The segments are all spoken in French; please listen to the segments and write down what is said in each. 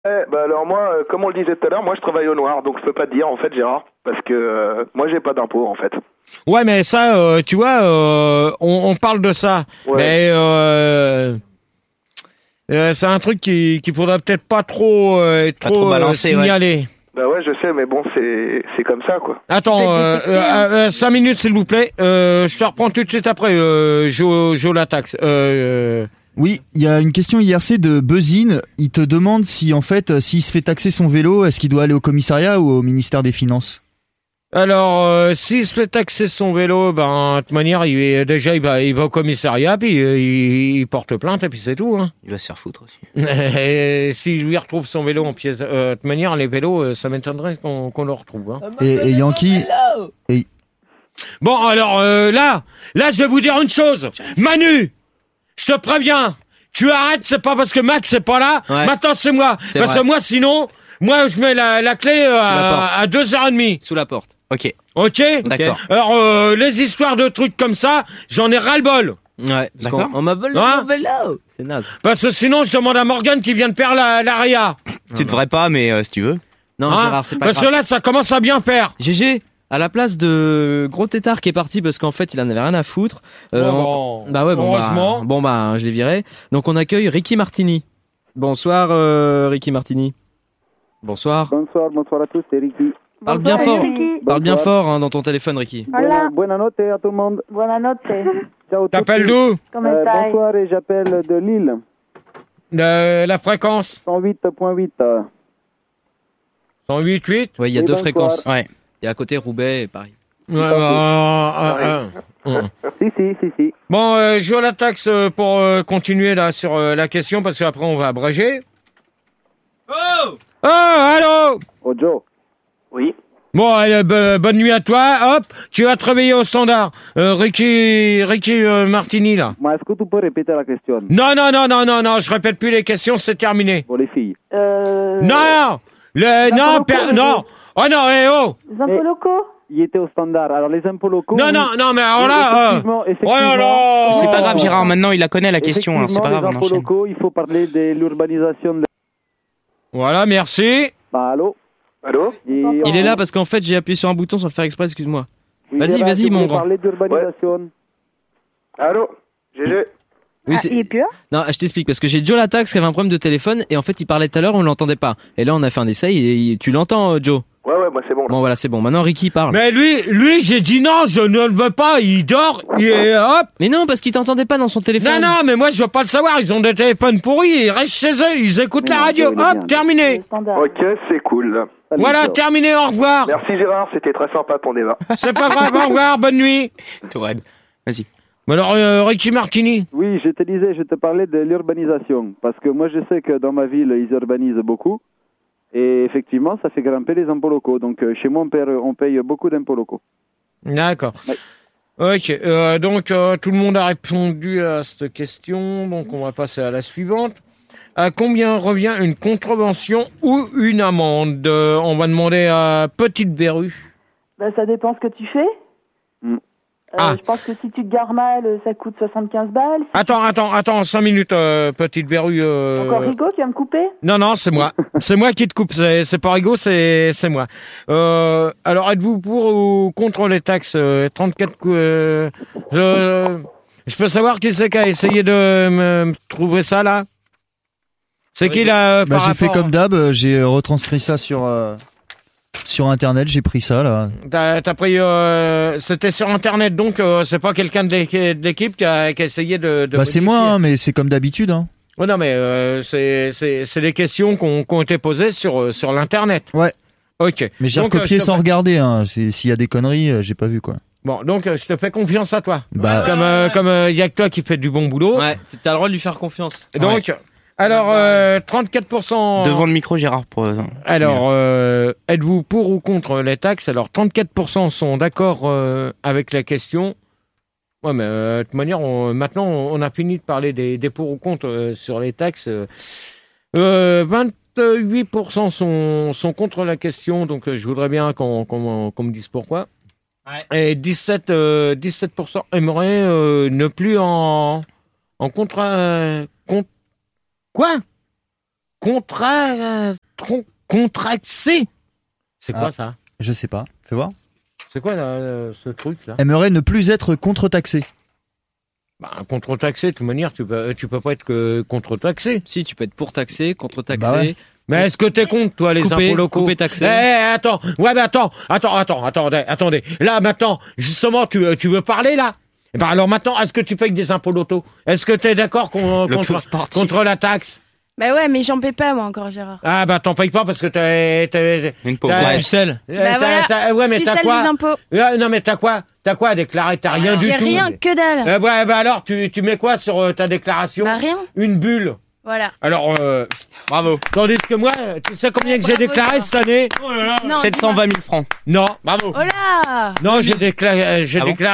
Bah alors moi, comme on le disait tout à l'heure, moi je travaille au noir, donc je peux pas te dire en fait, Gérard, parce que moi j'ai pas d'impôt en fait. Ouais, mais ça, tu vois, on parle de ça. Ouais. Mais c'est un truc qui faudra peut-être pas trop, trop balancer, signaler. Bah ouais, je sais, mais bon, c'est comme ça quoi. Attends, 5 minutes s'il vous plaît. Je te reprends tout de suite après, Jo la taxe. Oui, il y a une question IRC de Buzzine. Il te demande si, en fait, s'il se fait taxer son vélo, est-ce qu'il doit aller au commissariat ou au ministère des Finances ? Alors, s'il se fait taxer son vélo, ben, de toute manière, il va au commissariat, puis il porte plainte, et puis c'est tout. Hein. Il va se faire foutre aussi. Et s'il lui retrouve son vélo en pièces, de toute manière, les vélos, ça m'étonnerait qu'on le retrouve. Hein. Et Yankee... Bon, alors, là, je vais vous dire une chose. Manu, je te préviens, tu arrêtes, c'est pas parce que Max c'est pas là, maintenant c'est moi. Parce que moi, sinon, moi, je mets la clé à 2h30. Sous la porte. Ok. Ok. D'accord. Alors, les histoires de trucs comme ça, j'en ai ras-le-bol. Ouais, d'accord. On m'a volé Hein mon vélo. C'est naze. Parce que sinon, je demande à Morgane qui vient de perdre la RIA. Tu devrais pas, mais si tu veux. Non, Gérard, c'est pas grave. Parce que là, ça commence à bien faire. GG, à la place de Gros Tétard qui est parti parce qu'en fait, il en avait rien à foutre. Bah ouais, heureusement. Je l'ai viré. Donc on accueille Ricky Martini. Bonsoir, Ricky Martini. Bonsoir. Bonsoir à tous, c'est Ricky. Parle bien fort. Parle bien fort hein, dans ton téléphone, Ricky. Hola. Buonanotte à tout le monde. Buonanotte. Ciao. T'appelles d'où? Bonsoir et j'appelle de Lille. De la fréquence 108.8. 108.8. Ouais, il y a Oui, deux bonsoir. fréquences. Ouais. Et à côté Roubaix et Paris. Si. Bon, je joue la taxe pour continuer là sur la question parce qu'après on va abréger. Oh, allô. Oh, Joe. Oui. Bon, allez, bonne nuit à toi. Hop, tu vas te réveiller au standard. Ricky Martini là. Mais est-ce que tu peux répéter la question? Non, je répète plus les questions, c'est terminé. Pour les filles. Non, non. Oh non, oh. Les impôts locaux? Il était au standard. Alors les impôts locaux. Non, mais alors là, Effectivement, oh là là. C'est pas grave, Gérard. Maintenant, il la connaît la question. Hein, c'est pas grave, les on impôts enchaîne. locaux, il faut parler de l'urbanisation. Voilà, merci. Bah, allô. Il est là parce qu'en fait j'ai appuyé sur un bouton sans le faire exprès, excuse-moi. Oui, Vas-y, Gérard, vas-y, tu mon voulais grand. parler d'urbanisation. Allô, GG. Oui, Il est pur? Non, je t'explique parce que j'ai Joe Latax qui avait un problème de téléphone et en fait il parlait tout à l'heure, on l'entendait pas. Et là on a fait un essai et tu l'entends, Joe? Ouais, moi c'est bon. Bon voilà, c'est bon. Maintenant Ricky parle. Mais lui, j'ai dit non, je ne le veux pas, il dort, et hop. Mais non, parce qu'il t'entendait pas dans son téléphone. Non, mais moi je veux pas le savoir, ils ont des téléphones pourris, ils restent chez eux, ils écoutent la radio, hop, terminé. Ok, c'est cool. Voilà, terminé, au revoir. Merci Gérard, c'était très sympa ton débat. C'est pas grave, au revoir, bonne nuit. Tout raide. Vas-y. Mais alors, Ricky Martini. Oui, je te parlais de l'urbanisation. Parce que moi, je sais que dans ma ville, ils urbanisent beaucoup. Et effectivement, ça fait grimper les impôts locaux. Donc, chez moi, on paye beaucoup d'impôts locaux. D'accord. Ouais. Ok, donc tout le monde a répondu à cette question. Donc, on va passer à la suivante. À combien revient une contravention ou une amende? On va demander à Petite Berru. Bah, ça dépend ce que tu fais. Je pense que si tu te gares mal, ça coûte 75 balles. Attends, 5 minutes, Petite Berru. Encore Rigaud qui va me couper? Non, c'est moi. C'est moi qui te coupe. C'est pas Rigaud, c'est moi. Alors, êtes-vous pour ou contre les taxes 34 je peux savoir qui c'est qui a essayé de me trouver ça, là? C'est qui, là, J'ai fait comme d'hab, j'ai retranscrit ça sur Internet, j'ai pris ça, là. T'as pris... c'était sur Internet, donc c'est pas quelqu'un de l'équipe qui a essayé de c'est moi, hein, mais c'est comme d'habitude, hein. Ouais, non, mais c'est des questions qui ont été posées sur l'Internet. Ouais. Ok. Mais j'ai recopié sans regarder, hein. S'il y a des conneries, j'ai pas vu, quoi. Bon, donc je te fais confiance à toi. Comme il y a que toi qui fais du bon boulot. Ouais, t'as le droit de lui faire confiance. Donc, ouais. Alors, 34%... Devant le micro, Gérard. Alors, êtes-vous pour ou contre les taxes? Alors, 34% sont d'accord avec la question. Ouais, mais de toute manière, maintenant, on a fini de parler des pour ou contre sur les taxes. 28% sont contre la question, donc je voudrais bien qu'on me dise pourquoi. Ouais. Et 17% aimeraient ne plus en contre... Quoi? contraxé. C'est quoi ça? Je sais pas. Fais voir. C'est quoi ce truc-là? Aimerait ne plus être contre-taxé. Bah, contre-taxé, de toute manière, tu peux pas être que contre-taxé. Si, tu peux être pour taxer, contre-taxé. Bah ouais. Mais est-ce que t'es contre, toi, les impôts locaux? Couper taxé. Attends. Ouais, mais attendez. Là, maintenant, justement, tu veux parler, là? Eh ben, alors maintenant, est-ce que tu payes des impôts loto? Est-ce que t'es d'accord contre la taxe? Bah ouais, mais j'en paie pas, moi, encore, Gérard. Ah, bah, t'en payes pas parce que t'as une pauvre pucelle. Bah voilà. Ouais, mais t'as quoi? Les impôts. Non, mais t'as quoi à déclarer? T'as rien du tout. J'ai rien, que dalle. Ouais, bah alors, tu mets quoi sur ta déclaration? Bah rien. Une bulle. Voilà. Alors, Bravo. tandis que moi, tu sais combien que j'ai déclaré cette année? Non, 720 000 francs. Non, bravo. Oh là. Non, j'ai déclaré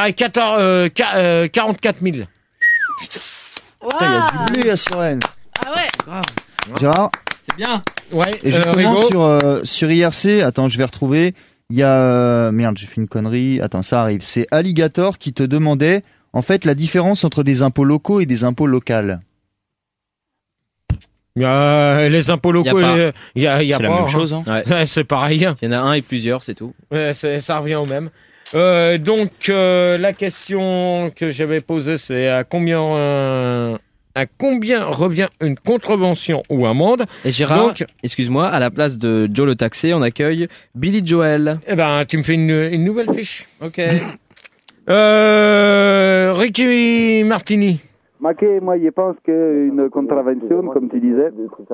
44 000. Putain, il y a du blé à Suresnes. Ah ouais. Grave. Gérard. C'est bien. Ouais. Et justement sur IRC, attends, je vais retrouver. Il y a merde, j'ai fait une connerie. Attends, ça arrive. C'est Alligator qui te demandait en fait la différence entre des impôts locaux et des impôts locaux. Les impôts locaux, il y a C'est pas la même chose. Hein. Ouais. C'est pareil. Il y en a un et plusieurs, c'est tout. Ouais, ça revient au même. Donc la question que j'avais posée, c'est à combien revient une contravention ou amende? Et Gérard, excuse-moi, à la place de Joe le taxé, on accueille Billy Joel. Eh ben, tu me fais une nouvelle fiche. Ok. Ricky Martini. Maquet, moi, je pense qu'une contravention, comme tu disais.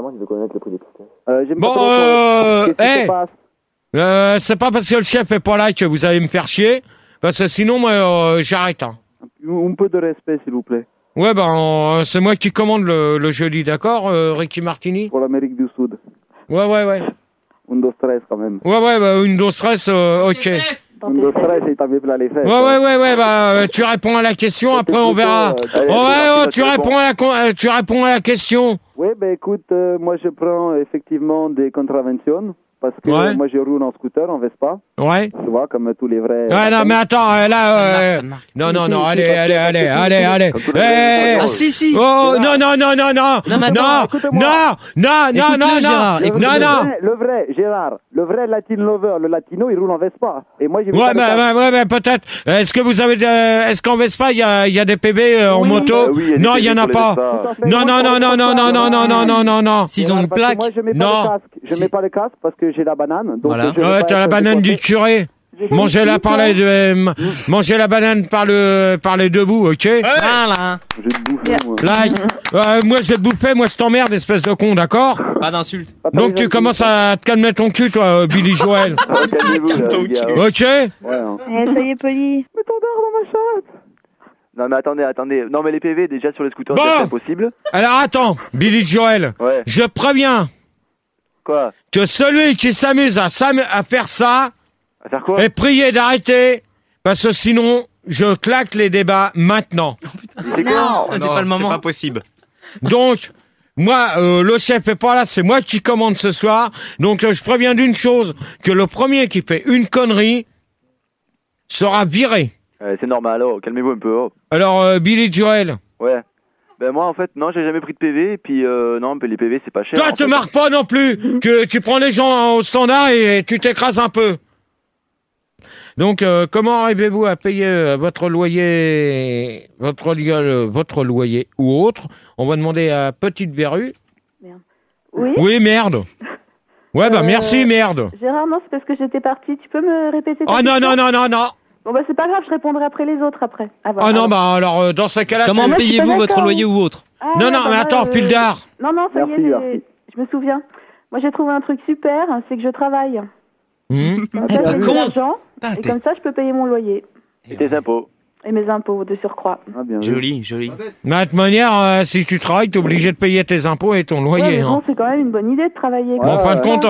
C'est pas parce que le chef est pas là que vous allez me faire chier, parce que sinon, moi, j'arrête. Hein. Un peu de respect, s'il vous plaît. Ouais, ben, c'est moi qui commande le jeudi, d'accord, Ricky Martini? Pour l'Amérique du Sud. Ouais. Un dos stress, quand même. Ouais, bah, une dose stress, ok. Un dos stress, et t'as mis plein les fesses. Ouais, bah, tu réponds à la question, après on verra. Tu réponds à la question. Oui, ben écoute, moi je prends effectivement des contraventions. Parce que moi je roule en scooter, en Vespa. Ouais. Tu vois, comme tous les vrais. Ouais, non, mais attends, là, non, allez. Ah, si. Oh, non. Le vrai, Gérard, le vrai Latin lover, le latino, il roule en Vespa. Et moi j'ai vu. Ouais, mais peut-être. Est-ce qu'en Vespa, il y a des PV en moto? Non, il y en a pas. Non. S'ils ont une plaque. Moi je mets pas le casque parce que j'ai la banane. Donc voilà. Ouais, t'as la banane du curé. Mangez-la banane par les deux bouts, ok? Voilà. Je vais te bouffer, moi. Moi, je vais te bouffer, moi, je t'emmerde, espèce de con, d'accord? Pas d'insulte. Donc, tu commences à te calmer ton cul, toi, Billy Joel. Calmez-vous, là, Ok? Ouais. Ça y est, poli. Mets ton dard dans ma chatte. Non mais attendez. Non mais les PV déjà sur les scooters, bon. c'est impossible. Alors attends, Billy Joel. Ouais. Je préviens. Quoi? Que celui qui s'amuse à faire ça. À faire quoi? Est prié d'arrêter. Parce que sinon, je claque les débats maintenant. C'est quoi? C'est pas le moment. C'est pas possible. Donc, moi, le chef est pas là, c'est moi qui commande ce soir. Donc, je préviens d'une chose, que le premier qui fait une connerie sera viré. C'est normal, oh, calmez-vous un peu. Oh. Alors, Billy Joel. Ouais. Ben moi en fait, non, j'ai jamais pris de PV, et puis non, les PV c'est pas cher. Toi, te marre pas non plus, que tu prends les gens au standard et tu t'écrases un peu. Donc, comment arrivez-vous à payer votre loyer ou autre? On va demander à Petite Verrue. Merde. Oui. Oui, merde. Ouais, bah merci, merde. Gérard, non, c'est parce que j'étais partie. Tu peux me répéter? Oh non. Bon bah c'est pas grave, je répondrai après les autres après. Non, bah alors dans ce cas-là. Comment payez-vous votre loyer ou autre? Non, mais attends, Pildar. Non, ça y est, je me souviens. Moi j'ai trouvé un truc super, c'est que je travaille. Comme ça, j'ai de l'argent, et comme ça je peux payer mon loyer. Et tes impôts. Et mes impôts de surcroît. Joli. Mais de toute manière, si tu travailles, t'es obligé de payer tes impôts et ton loyer. Ouais, mais bon, c'est quand même une bonne idée de travailler. Bon, en fin de compte,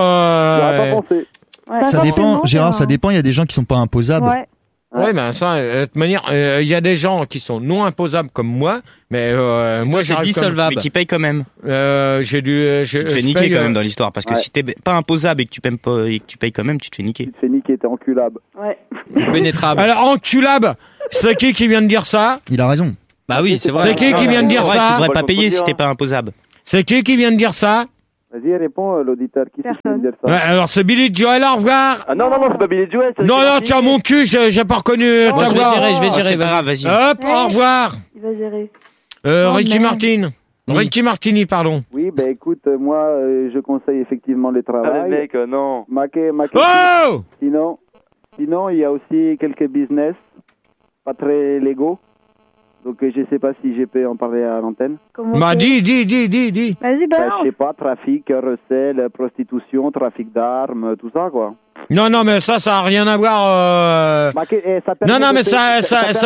ça dépend, Gérard, ça dépend. Il y a des gens qui sont pas imposables. Ouais, mais ça, de toute manière, il y a des gens qui sont non imposables comme moi, mais moi j'ai dissolvable, mais qui payent quand même. Tu te fais niquer quand même dans l'histoire, parce que si t'es pas imposable et que tu payes pas et que tu payes quand même, tu te fais niquer. Tu te fais niquer, t'es enculable. Ouais. Pénétrable. Alors enculable, c'est qui vient de dire ça? Il a raison. Bah oui, c'est vrai. C'est qui vient de dire ça? Tu devrais pas payer si t'es pas imposable. C'est qui vient de dire ça? Vas-y, réponds, l'auditeur. Qui c'est qui vient de dire ça? Ouais, alors c'est Billy Joel, au revoir. Ah non, c'est pas Billy Joel. Non, tiens mon cul, j'ai pas reconnu ta voix. Je vais gérer, vas-y. Hop, au revoir. Il va gérer. Ricky Martin. Ricky Martini, pardon. Oui, ben écoute, moi, je conseille effectivement le travail. Ah, le mec, non. Oh! Sinon, il y a aussi quelques business pas très légaux. Donc, je sais pas si je peux en parler à l'antenne. Bah, dis. Vas-y, balance. Je sais pas, trafic, recel, prostitution, trafic d'armes, tout ça, quoi. Non, mais ça a rien à voir. Non, mais ça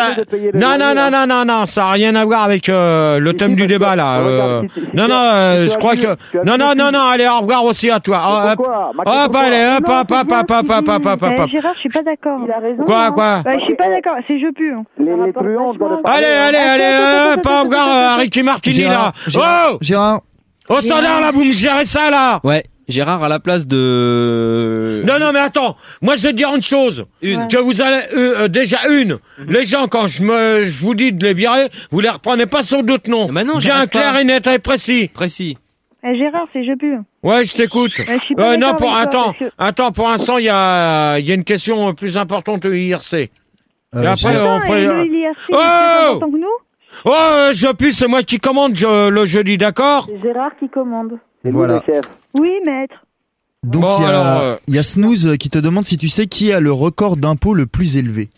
a rien à voir avec le thème du débat là. Je crois que non, allez, au revoir aussi à toi. Hop, allez, hop. Gérard, je suis pas d'accord. Il a raison. Quoi? Je suis pas d'accord, c'est je pue. Les truands doivent pas. Allez, hop, au revoir à Ricky Martini là. Oh, Gérard. Au standard là, vous me gérez ça là. Ouais. Gérard à la place de... Non, mais attends. Moi, je vais te dire une chose. Que vous allez, déjà les gens, quand je vous dis de les virer, vous les reprenez pas sur d'autres noms. Bah non, bien clair et net et précis. Gérard, c'est je pue. Ouais, je t'écoute. Non, attends, pour l'instant, il y a une question plus importante de l'IRC. Et après, on ferait... je pue, c'est moi qui commande le jeudi, d'accord? C'est Gérard qui commande. Voilà. Oui, maître. Donc il y a Snooze qui te demande si tu sais qui a le record d'impôt le plus élevé.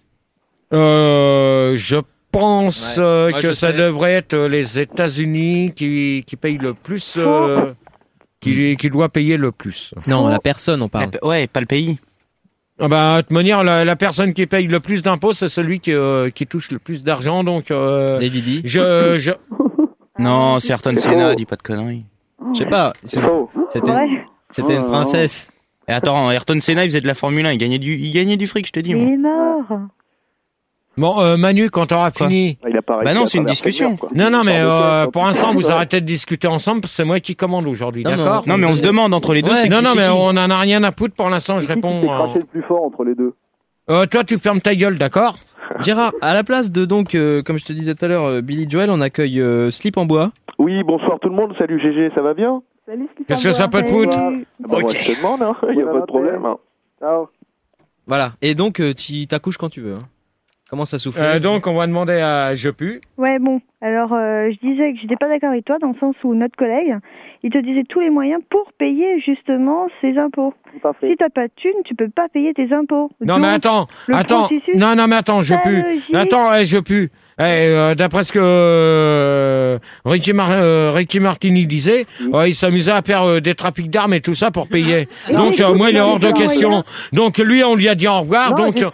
Je pense que ça devrait être les États-Unis qui payent le plus, qui doit payer le plus. Non, la personne, on parle. Ouais, pas le pays. Ah bah, de toute manière, la personne qui paye le plus d'impôts, c'est celui qui touche le plus d'argent, donc... Les Didi. Non, c'est Ayrton Senna, dis pas de conneries. Je sais pas, c'était une princesse. Et attends, Ayrton Senna, il faisait de la Formule 1, il gagnait du fric, je te dis. Il est mort. Bon, Manu, quand t'auras fini... Bah non, c'est une discussion. Non, mais pour l'instant, vous arrêtez de discuter ensemble, parce que c'est moi qui commande aujourd'hui, d'accord? Non, mais on se demande entre les deux. Non, mais on en a rien à foutre, pour l'instant, je réponds... Qui s'est craché le plus fort entre les deux? Toi, tu fermes ta gueule, d'accord? Gérard, à la place de comme je te disais tout à l'heure, Billy Joel, on accueille Slip en bois. Oui, bonsoir tout le monde, salut GG, ça va bien? Salut, qu'est-ce que ça peut te foutre? Moi, je te demande, il n'y a pas de problème. Ciao. Voilà, et donc tu t'accouches quand tu veux. Comment ça souffle? Donc on va demander à Je pue. Ouais, bon, alors je disais que j'étais pas d'accord avec toi dans le sens où notre collègue, il te disait tous les moyens pour payer justement ses impôts. Si t'as pas de thunes, tu peux pas payer tes impôts. Non, mais attends, non, mais attends, Je pue. Attends, Je pue. D'après ce que Ricky Martini disait, il s'amusait à faire des trafics d'armes et tout ça pour payer. Donc moi, il est hors de question. Donc lui, on lui a dit au revoir. Donc au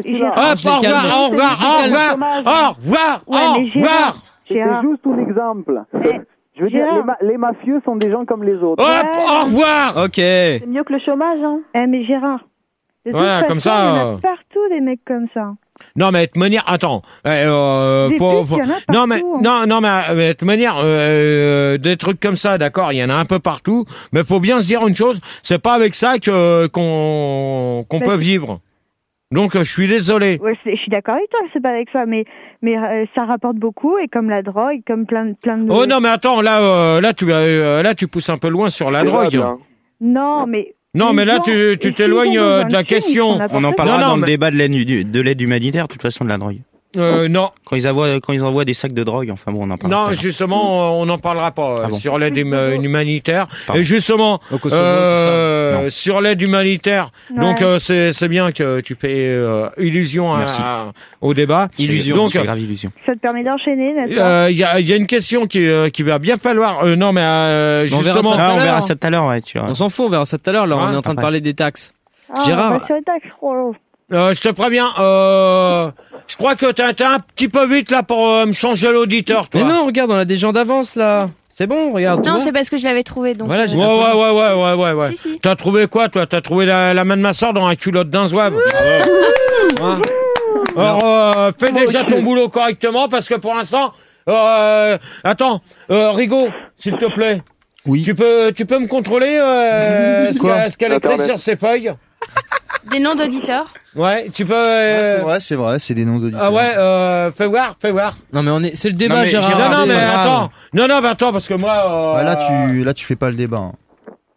revoir. C'est juste un exemple. Je veux dire, les mafieux sont des gens comme les autres. Au revoir. Ok. C'est mieux que le chômage, hein. Mais Gérard, de toute voilà, façon, comme ça. Il y en a partout des mecs comme ça. Non, mais de toute manière, attends. Non, mais de toute manière, des trucs comme ça, d'accord, il y en a un peu partout. Mais faut bien se dire une chose, c'est pas avec ça qu'on peut vivre. Donc, je suis désolé. Ouais, je suis d'accord avec toi, c'est pas avec ça, mais ça rapporte beaucoup et comme la drogue, comme plein de. Oh non, mais attends, là, tu pousses un peu loin sur la drogue. Non, mais. Non, mais là, tu t'éloignes de la question. On en parlera dans le débat de l'aide humanitaire, de toute façon, de la drogue. Non. Quand ils envoient des sacs de drogue, enfin bon, on en parlera. Non, justement, on n'en parlera pas sur l'aide humanitaire. Pardon. Et justement, sur l'aide humanitaire, donc c'est bien que tu fais illusion au débat. Illusion, donc, c'est grave illusion. Ça te permet d'enchaîner, n'est-ce pas? Il y a une question qui va bien falloir... non, mais justement... On verra ça tout à l'heure, ouais. On s'en fout, on verra ça tout à l'heure. Là, on est en train de parler des taxes. Gérard... je te préviens, je crois que t'es un petit peu vite là pour me changer l'auditeur, toi. Mais non, regarde, on a des gens d'avance là. C'est bon, regarde. Non, c'est parce que je l'avais trouvé, donc. Voilà, ouais. Si. T'as trouvé quoi, toi? T'as trouvé la main de ma soeur dans la culotte d'un zouave. Alors, fais déjà ton boulot correctement, parce que pour l'instant, attends, Rigaud, s'il te plaît. Oui. Tu peux me contrôler ce qu'elle écrit sur ses feuilles? Des noms d'auditeurs. Ouais, tu peux. C'est vrai, c'est des noms d'auditeurs. Ah ouais, fais voir. Non mais c'est le débat, Gérard. Non mais attends, parce que moi. Là tu fais pas le débat. Hein.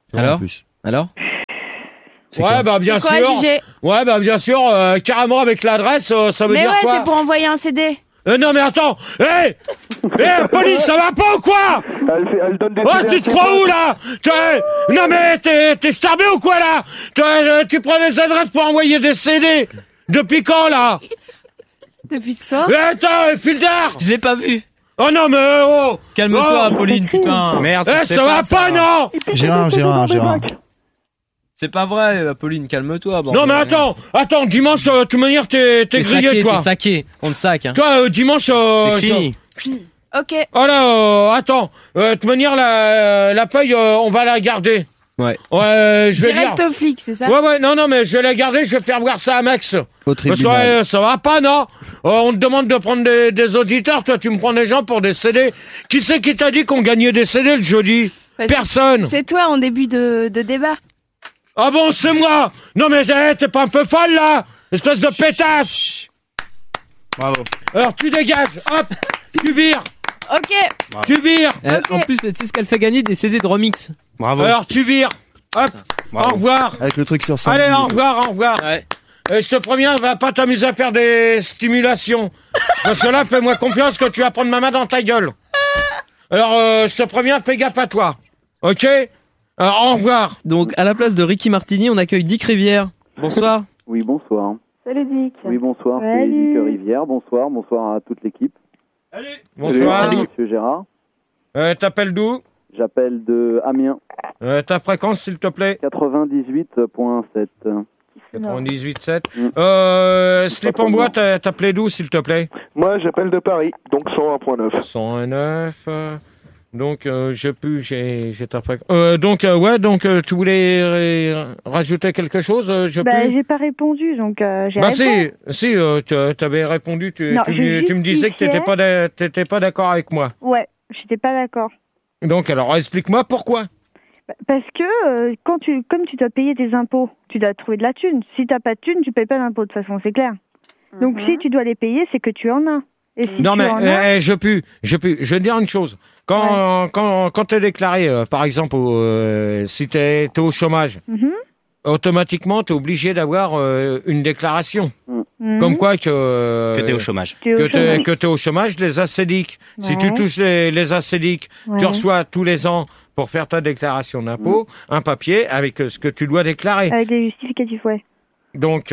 Alors Ouais, bah bien C'est quoi, sûr. JG? Ouais, bah bien sûr, carrément avec l'adresse, ça veut Mais dire ouais, quoi? c'est pour envoyer un CD. Non mais attends, police, ça va pas ou quoi? Elle donne des... Oh, tu te crois où là? Non mais t'es starbé ou quoi là? Tu prends les adresses pour envoyer des CD. Depuis quand là? Depuis ce soir. Attends, Fildar! Je l'ai pas vu. Oh non mais oh! Calme-toi, Pauline, putain. Merde, Ça va pas, non? Gérard. C'est pas vrai, Pauline, calme-toi. Non mais attends, dimanche, de toute manière, t'es grillé, toi. T'es saqué, on te saque. Hein. Toi, dimanche... c'est fini. Ok. Oh là, attends, de toute manière, la feuille, on va la garder. Ouais. Ouais, je vais dire... Direct au flic, c'est ça? Ouais, non, mais je vais la garder, je vais faire voir ça à Max. Au tribunal. Ça va pas, non? On te demande de prendre des auditeurs, toi, tu me prends des gens pour des CD. Qui c'est qui t'a dit qu'on gagnait des CD le jeudi? Personne. C'est toi en début de débat. Ah bon, c'est moi? Non mais t'es pas un peu folle là? Espèce de pétasse! Bravo. Alors tu dégages, hop, tu vires, Ok. tu vires. En plus, tu sais ce qu'elle fait gagner des CD de remix. Bravo. Alors tu vires, hop, Bravo. au revoir. Avec le truc sur 100. Allez, au revoir. Ouais. Et je te préviens, va pas t'amuser à faire des stimulations. Parce que là, fais-moi confiance que tu vas prendre ma main dans ta gueule. Alors, je te préviens, fais gaffe à toi. Ok? Alors, au revoir. Donc, à la place de Ricky Martini, on accueille Dick Rivière. Bonsoir. Oui, bonsoir. Salut Dick. Oui, bonsoir, c'est Salut. Dick Rivière. Bonsoir à toute l'équipe. Bonsoir. Salut, monsieur Gérard. T'appelles d'où? J'appelle de Amiens, Ta fréquence, s'il te plaît? 98.7. 98.7. Slip en bois, t'appelais d'où, s'il te plaît? Moi, j'appelle de Paris, donc 101.9. 101.9. Donc, j'ai ta fréquence. Donc, tu voulais rajouter quelque chose? J'ai pas répondu, donc j'ai Bah répondu. si, t'avais répondu, tu Non, j'ai me disais que t'étais pas d'accord avec moi. Ouais, j'étais pas d'accord. Donc, alors, explique-moi pourquoi. Parce que comme tu dois payer tes impôts, tu dois trouver de la thune. Si t'as pas de thune, tu payes pas d'impôts, de toute façon, c'est clair. Donc si tu dois les payer, c'est que tu en as. Et si Non tu mais en as, je vais te dire une chose. Quand t'es déclaré, par exemple, si t'es au chômage, automatiquement t'es obligé d'avoir une déclaration. Comme quoi que t'es au chômage. Que t'es au chômage, les ACDIC. Ouais. Si tu touches les ACDIC, tu reçois tous les ans pour faire ta déclaration d'impôt un papier avec ce que tu dois déclarer. Avec des justificatifs, ouais. Donc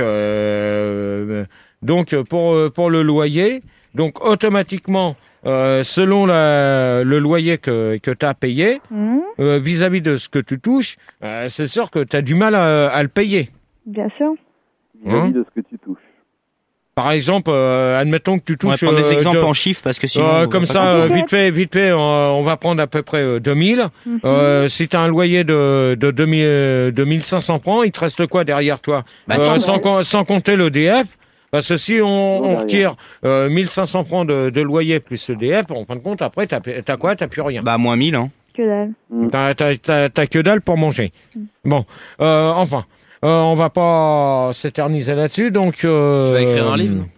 pour le loyer, donc automatiquement selon le loyer que tu as payé vis-à-vis de ce que tu touches, c'est sûr que tu as du mal à le payer. Bien sûr. Vis-à-vis de ce que tu touches. Par exemple, admettons que tu touches... On va prendre des exemples en chiffres parce que sinon... comme ça, vite fait, on va prendre à peu près 2000. Si tu as un loyer de 2500 francs, il te reste quoi derrière toi? Sans compter l'EDF. Parce que si on retire 1500 francs de loyer plus l'EDF, en fin de compte, après, t'as quoi? T'as plus rien. Bah, moins 1000, hein. Que dalle. T'as que dalle pour manger. Bon, enfin... on va pas s'éterniser là-dessus, donc... Tu vas écrire un livre,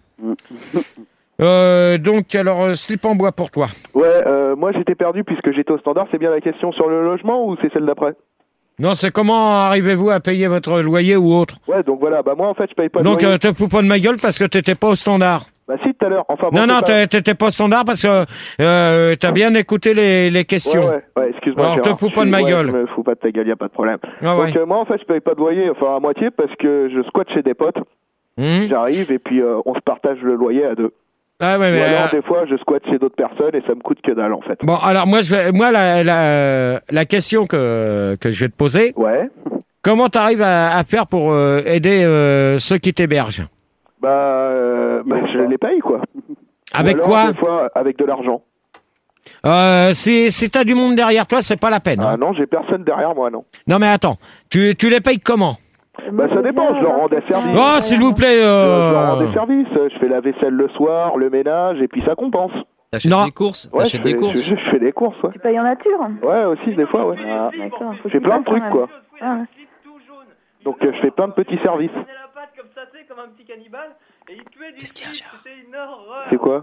non? Donc, alors, slip en bois pour toi. Ouais, moi j'étais perdu puisque j'étais au standard. C'est bien la question sur le logement ou c'est celle d'après? Non, c'est comment arrivez-vous à payer votre loyer ou autre? Ouais, donc voilà, bah moi en fait je paye pas de donc, loyer. te fous pas de ma gueule parce que t'étais pas au standard. Bah si, tout à l'heure. Enfin, bon, non, t'étais pas au standard parce que t'as bien écouté les questions. Ouais, excuse-moi. Alors, te fous pas de ma gueule. Je me fous pas de ta gueule, y a pas de problème. Ah, donc moi en fait je paye pas de loyer, enfin à moitié parce que je squatte chez des potes. J'arrive et puis on se partage le loyer à deux. Ah ouais, mais alors des fois je squatte chez d'autres personnes et ça me coûte que dalle en fait. Bon, alors moi la question que je vais te poser. Ouais. Comment t'arrives à faire pour aider ceux qui t'hébergent? Je les paye quoi. Avec alors, quoi? Des fois avec de l'argent. Si t'as du monde derrière toi, c'est pas la peine. Ah non, j'ai personne derrière moi, non. Non mais attends, tu les payes comment? Ça dépend, je leur rends des services. Oh, s'il vous plaît. Je leur rends des services, je fais la vaisselle le soir, le ménage, et puis ça compense. T'achètes des courses? Ouais, je fais des courses, ouais. Tu payes en nature? Ouais, aussi, des fois, ouais. Ah, d'accord. Je fais plein de trucs, quoi. Ah. Donc, je fais plein de petits services. Comme ça, comme un petit cannibale, et il tuait Qu'est-ce qu'il y a, Gérard? C'est quoi?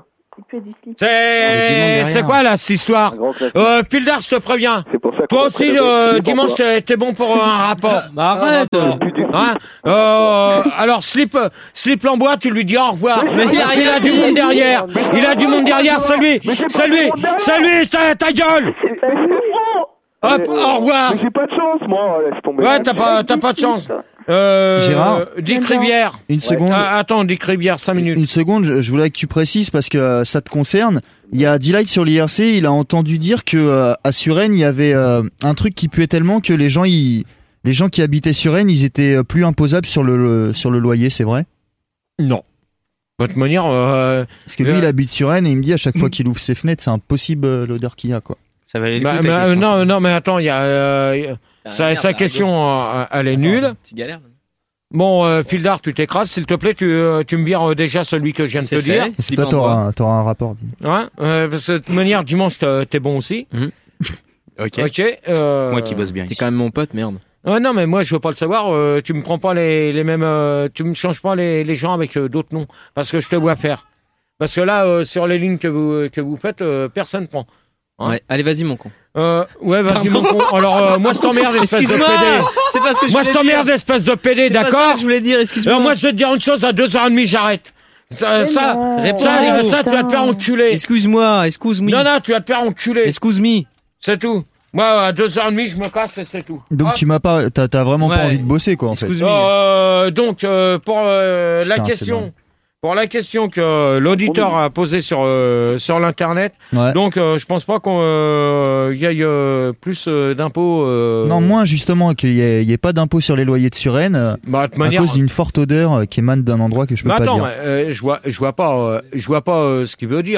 plus du slip. C'est quoi là cette histoire? Pildar, je te préviens. C'est pour ça. Toi aussi, dimanche, t'es bon pour un rapport. Arrête. Hein alors slip Lambois, tu lui dis au revoir. Mais il a du monde derrière. Il a du monde derrière. Salut, ta gueule. Hop, au revoir. Mais j'ai pas de chance, moi. Laisse tomber. Ouais, t'as pas de chance. Gérard, Dick Rivière. Une seconde. Attends, Dick Rivière, 5 minutes. Une seconde, je voulais que tu précises parce que ça te concerne. Il y a D-Light sur l'IRC, il a entendu dire que à Suresnes, il y avait un truc qui puait tellement que les gens qui habitaient Suresnes, ils étaient plus imposables sur le loyer, c'est vrai? Non. De toute manière, parce que lui, il habite Suresnes et il me dit à chaque fois qu'il ouvre ses fenêtres, c'est impossible l'odeur qu'il y a, quoi. Ça valait le coup. Non, mais attends, il y a sa question, elle est nulle. Tu galères. Bon, Pildar, tu t'écrases, s'il te plaît, tu me vires déjà celui que je viens de te dire. C'est toi, t'auras un rapport. Ouais, parce que de toute manière, dimanche, t'es bon aussi. Ok. Moi qui bosse bien. T'es quand même mon pote, merde. Non, mais moi, je veux pas le savoir. Tu me prends pas les mêmes. Tu me changes pas les gens avec d'autres noms, parce que je te vois faire. Parce que là, sur les lignes que vous faites, personne prend. Hein? Ouais, allez, vas-y, mon con. Ouais, vas-y, mon con. Alors, moi, je t'emmerde, espèce de PD. C'est pas ce que je moi, je t'emmerde, espèce de PD, d'accord? C'est pas ça que je voulais dire, excuse-moi. Alors, moi, je vais te dire une chose, à 2h30, j'arrête. Ça, tu vas te faire enculer. Excuse-moi. Non, tu vas te faire enculer. Excuse-me. C'est tout. Moi, à 2h30, je me casse et c'est tout. Donc, tu m'as pas, t'as vraiment pas envie de bosser, quoi, en fait. Donc, pour la question. Pour la question que l'auditeur a posée sur l'internet, donc je pense pas qu'on y aille plus d'impôts. Non, moins justement qu'il y ait pas d'impôts sur les loyers de Suresnes à cause d'une forte odeur qui émane d'un endroit que je peux pas dire. Je vois pas ce qu'il veut dire.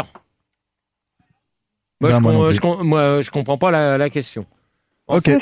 Moi, je comprends pas la question. Ok. Donc.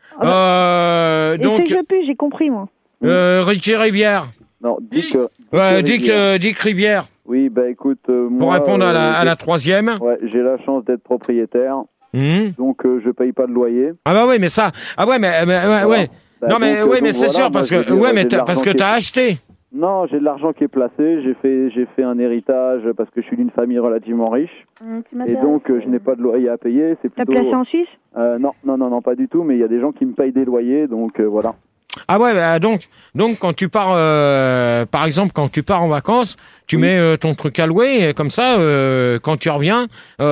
J'ai compris moi. Ricky Rivière. Non, Dick Rivière. Oui, bah écoute, moi... Pour répondre à la troisième. Ouais, j'ai la chance d'être propriétaire, donc je paye pas de loyer. Ah bah oui, mais ça... Ah ouais, mais ouais. Bah, non, mais oui, mais c'est sûr, parce que t'as acheté. Non, j'ai de l'argent qui est placé, j'ai fait un héritage parce que je suis d'une famille relativement riche. Et donc, je n'ai pas de loyer à payer. T'as placé en Suisse? Non, pas du tout, mais il y a des gens qui me payent des loyers, donc voilà. Ah ouais, bah donc quand tu pars, par exemple, quand tu pars en vacances, tu mets ton truc à louer, et comme ça, quand tu reviens,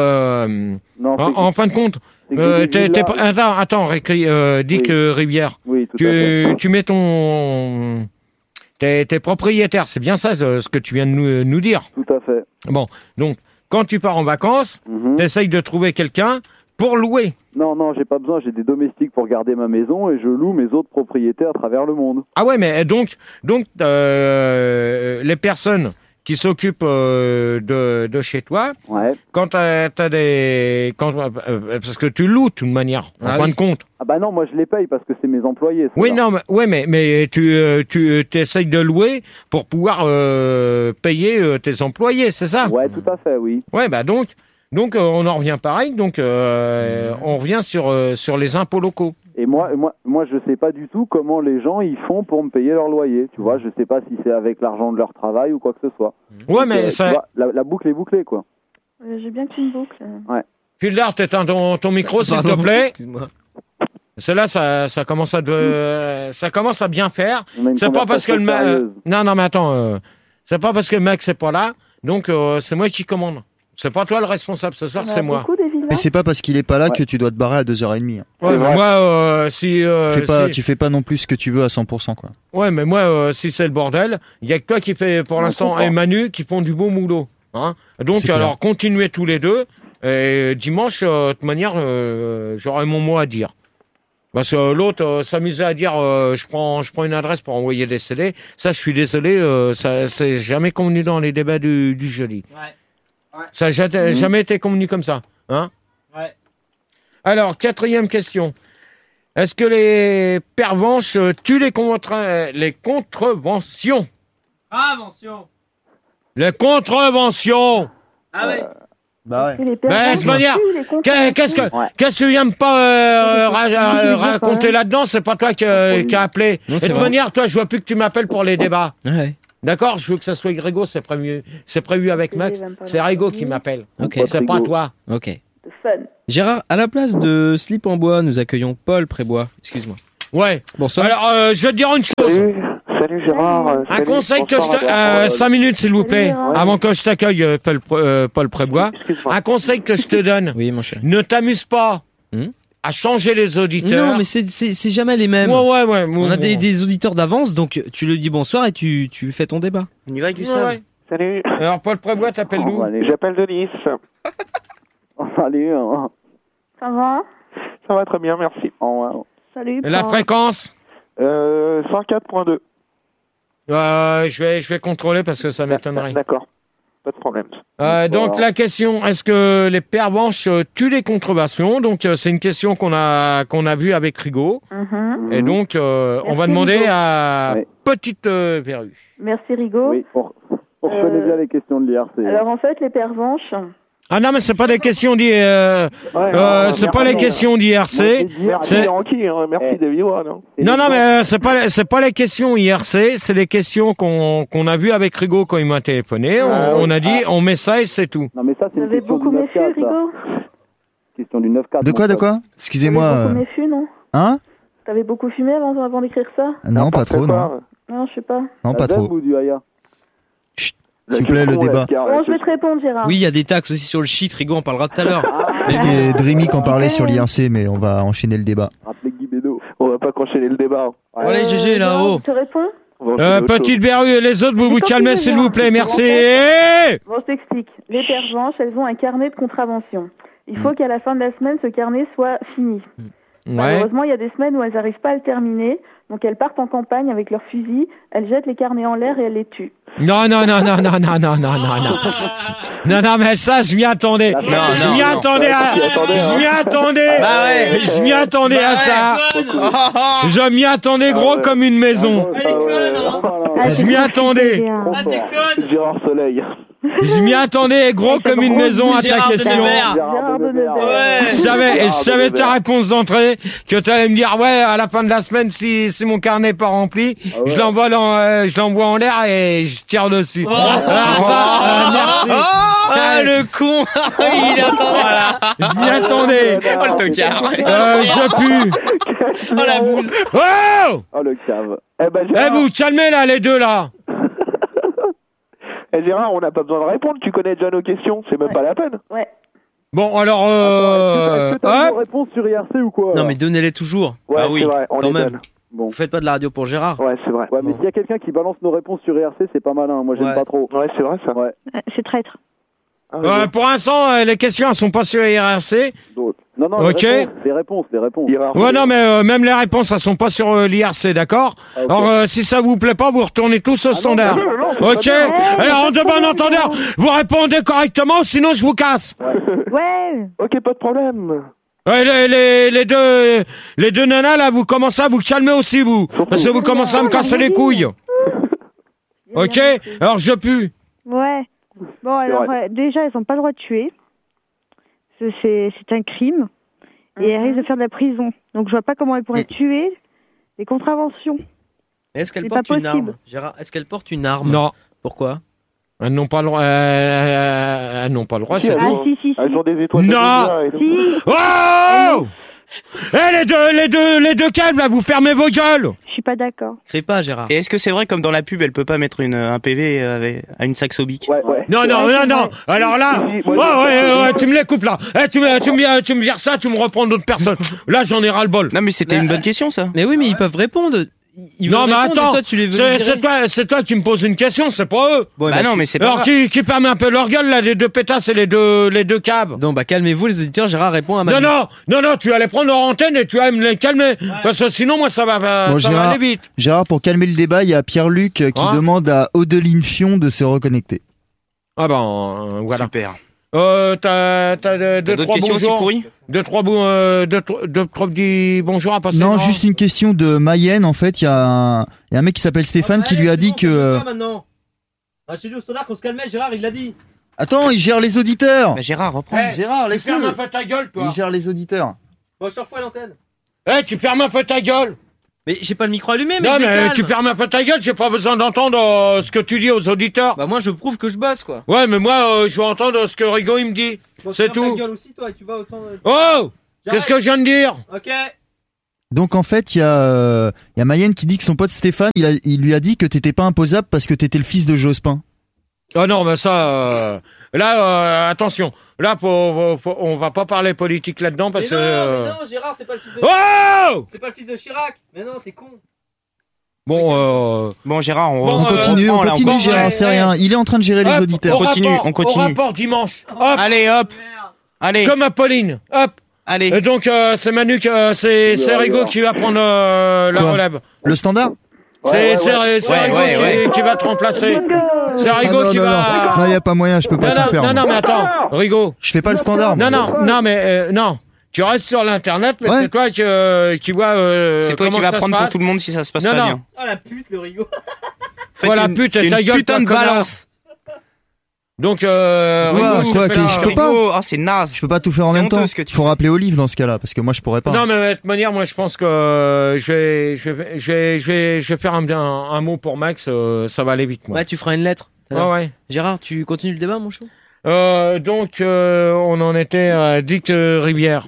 en fin de compte, attends, Dick Rivière, tu mets ton... T'es propriétaire, c'est bien ça ce que tu viens de nous dire. Tout à fait. Bon, donc, quand tu pars en vacances, t'essayes de trouver quelqu'un pour louer. Non, j'ai pas besoin, j'ai des domestiques pour garder ma maison et je loue mes autres propriétaires à travers le monde. Ah ouais, mais donc les personnes qui s'occupent de chez toi, quand t'as des... parce que tu loues de toute manière, en fin de compte. Ah bah non, moi je les paye parce que c'est mes employés. Oui, non, mais tu essayes de louer pour pouvoir payer tes employés, c'est ça? Ouais, tout à fait, oui. Ouais, bah donc on en revient pareil, donc on revient sur les impôts locaux. Et moi, je sais pas du tout comment les gens ils font pour me payer leur loyer. Tu vois, je sais pas si c'est avec l'argent de leur travail ou quoi que ce soit. Ouais, donc, mais ça... vois, la boucle est bouclée, quoi. J'ai bien qu'une boucle. Ouais. Pildar, t'éteins ton micro, s'il te plaît. Excuse-moi. Celle-là, ça commence à bien faire. C'est pas parce que le mec... Non, mais attends. C'est pas parce que le mec c'est pas là, donc c'est moi qui commande. C'est pas toi le responsable ce soir, c'est moi. Mais c'est pas parce qu'il est pas là que tu dois te barrer à 2h30. Ouais, mais moi, tu fais pas non plus ce que tu veux à 100%, quoi. Ouais, mais moi, si c'est le bordel, il y a que toi qui fais, pour l'instant, et Manu, qui font du beau moulot. Hein. Donc, alors, continuez tous les deux. Et dimanche, de toute manière, j'aurai mon mot à dire. Parce que l'autre s'amusait à dire je prends une adresse pour envoyer des CD. Ça, je suis désolé, ça c'est jamais convenu dans les débats du jeudi. Ouais. Ça n'a jamais été convenu comme ça. Hein? Ouais. Alors, 4e question. Est-ce que les pervenches tuent les contreventions? Les contreventions. Ah ouais. Bah ouais. De toute manière, qu'est-ce que tu viens pas raconter là-dedans? C'est pas toi qui a appelé. De toute manière, toi, je vois plus que tu m'appelles pour les débats. Ouais. D'accord, je veux que ça soit Grégo, c'est prévu avec Max. C'est Grégo qui m'appelle. Ok. C'est pas toi. Ok. Gérard, à la place de Slip en bois, nous accueillons Paul Prébois. Excuse-moi. Ouais. Bonsoir. Alors, je vais te dire une chose. Salut Gérard. Un conseil que je te... 5 minutes, s'il vous plaît, avant que je t'accueille, Paul Prébois. Un conseil que je te donne. Oui, mon cher. Ne t'amuse pas à changer les auditeurs. Non, mais c'est jamais les mêmes. Ouais. On a des auditeurs d'avance, donc tu lui dis bonsoir et tu fais ton débat. On y va, Gustave. Ouais. Salut. Alors, Paul Prébois, t'appelles d'où? J'appelle de Nice. Salut. Ça va? Ça va très bien, merci. Salut. Et la fréquence? 104.2. Je vais contrôler parce que ça m'étonnerait. D'accord. Pas de problème. Donc la question, est-ce que les pervenches tuent les contreventions? Donc c'est une question qu'on a vue avec Rigaud. Et donc on va demander Rigaud. à Petite Verrue. Merci Rigaud. Oui, on reconnaît bien les questions de l'IRC. Alors en fait, les pervenches... Ah non, mais c'est pas des questions c'est pas les questions d'IRC. Merci Yankee, merci de vivre. Non, mais c'est pas les questions IRC, c'est les questions qu'on a vues avec Rigaud quand il m'a téléphoné. On a dit, on met ça et c'est tout. Non, mais ça, c'est une question du 9-4, Rigaud. Question du 9-4. De quoi Excusez-moi. T'avais beaucoup méfu, non? Hein? T'avais beaucoup fumé avant d'écrire ça? Non, pas trop, non. Non, je sais pas. Non, pas trop. Ou du Aya? S'il vous plaît, le débat. Bon, je vais te répondre, Gérard. Oui, il y a des taxes aussi sur le shit, Rigaud, on parlera tout à l'heure. C'était Dreamy qui en parlait sur l'IRC, mais on va enchaîner le débat. On va pas enchaîner le débat. Allez, GG, là-haut. Je te réponds? Petite Verrue et les autres, vous calmez s'il vous plaît, merci. Bon, je t'explique. Les pervenches, elles ont un carnet de contraventions. Il faut qu'à la fin de la semaine, ce carnet soit fini. Malheureusement, il y a des semaines où elles n'arrivent pas à le terminer. Donc elles partent en campagne avec leurs fusils, elles jettent les carnets en l'air et elles les tuent. Non, mais ça, je m'y attendais. Je m'y attendais à ça. Je m'y attendais gros comme une maison. Je m'y attendais. Gérard Soleil. Je m'y attendais gros comme une maison à ta question. Je savais ta réponse d'entrée, que tu allais me dire, ouais, à la fin de la semaine, si mon carnet n'est pas rempli, je l'envoie en l'air et je tire dessus. Alors ça, merci. Ah, le con. Il attendait. Voilà. Je m'y attendais. Oh, le tocard. Je pue. Oh, la bouse. Oh! Oh, le cave. Vous, calmez là, les deux là. Gérard, on n'a pas besoin de répondre, tu connais déjà nos questions, c'est même pas la peine. Ouais. Bon, alors, est-ce que t'as une réponse sur IRC ou quoi? Non, mais donnez-les toujours. Ouais, oui, c'est vrai, on les donne. Bon. Vous faites pas de la radio pour Gérard? Ouais, c'est vrai. Ouais, mais s'il y a quelqu'un qui balance nos réponses sur IRC, c'est pas malin, moi j'aime pas trop. Ouais, c'est vrai ça. Ouais. C'est traître. pour l'instant, les questions elles sont pas sur IRC. Non, ok. Des réponses. Ouais, non, mais même les réponses, elles sont pas sur l'IRC, d'accord? Okay. Alors, si ça vous plaît pas, vous retournez tous au standard. Ok? Alors, en de bon entendeur, vous répondez correctement, sinon je vous casse. Ouais. Ok, pas de problème. Ouais, les deux nanas, là, vous commencez à vous calmer aussi, vous. Parce que vous commencez à me casser les couilles. Ok? Alors, je pue. Ouais. Bon, alors, déjà, elles n'ont pas le droit de tuer. C'est un crime. Et elles risquent de faire de la prison. Donc, je vois pas comment elles pourraient tuer les contraventions. Est-ce qu'elles C'est portent pas une arme? possible. Gérard, est-ce qu'elles portent une arme? Non. Pourquoi? Elles n'ont pas le droit. Elles n'ont pas le droit, c'est tout. Si. Elles ont des étoiles. Non. Si. Oh! Les deux câbles, là, vous fermez vos gueules! Je suis pas d'accord. Crie pas, Gérard. Et est-ce que c'est vrai, comme dans la pub, elle peut pas mettre un PV à une Saxo Bic? Ouais. Non. Alors là, tu me les coupes là. Tu me vires ça, tu me reprends d'autres personnes. Là, j'en ai ras le bol. Non, mais c'était une bonne question, ça. Mais oui, mais ils peuvent répondre. Non, mais attends, toi, tu les veux c'est toi qui me poses une question, c'est pas eux. Bon, bah non, mais c'est pas alors grave. qui permet un peu leur gueule là, les deux pétasses et les deux cabs. Non, bah calmez-vous les auditeurs, Gérard répond à ma Non, tu vas les prendre en antenne et tu vas me les calmer. Parce que sinon, moi, ça va aller vite. Gérard, pour calmer le débat, il y a Pierre-Luc qui demande à Odeline Fion de se reconnecter. Ah ben, voilà. Super. T'as deux, trois questions aussi bonjours. pourries? Deux, trois petits bonjours à passer. Non, juste une question de Mayenne. En fait, il y a un mec qui s'appelle Stéphane qui lui a dit que. Je t'ai dit au standard qu'on se calmait, Gérard, il l'a dit. Attends, il gère les auditeurs. Bah, Gérard, reprends. Gérard, Tu fermes un laisse-le. peu ta gueule, toi. Il gère les auditeurs. Bon, je te refais à l'antenne. Tu fermes un peu ta gueule. Mais j'ai pas le micro allumé, mais non, je mais calme. tu fermes un peu ta gueule, j'ai pas besoin d'entendre ce que tu dis aux auditeurs. Bah moi je prouve que je bosse quoi. Ouais, mais moi je veux entendre ce que Rigo il me dit. Bon, c'est tout. Ta gueule aussi, toi, et tu vas autant... Oh, qu'est-ce que je viens de dire? Ok. Donc en fait, il y a Mayenne qui dit que son pote Stéphane, il lui a dit que t'étais pas imposable parce que t'étais le fils de Jospin. Oh non, mais ça, là, attention. Là, on va pas parler politique là-dedans parce que. Mais non, Gérard, c'est pas le fils de. Oh! C'est pas le fils de Chirac. Mais non, t'es con. Bon, Gérard, on continue, Gérard, c'est rien. Il est en train de gérer les auditeurs. On continue. Au rapport dimanche. Hop. Allez, hop. Allez. Comme Apolline. Hop. Allez. Et donc, c'est Manu, c'est Rigo qui va prendre la relève. Le standard? C'est Rigo qui va te remplacer. C'est Rigo qui va. Non, y a pas moyen, je peux pas tout faire. Non, mais attends, Rigo. Je fais pas le standard. Non, mais non. Tu restes sur l'internet, mais c'est toi qui vois. C'est toi qui vas prendre pour tout le monde si ça se passe pas bien. Oh la pute, le Rigo. Voilà, pute, ta gueule, putain de balance. Donc, je peux pas. Ah, c'est naze. Je peux pas tout faire en même temps. Faut rappeler Olive dans ce cas-là, parce que moi je pourrais pas. Non, mais de toute manière, moi je pense que je vais faire un mot pour Max. Ça va aller vite, moi. Ouais, tu feras une lettre. Ouais. Gérard, tu continues le débat, mon chou? Donc, on en était à Dick Rivière.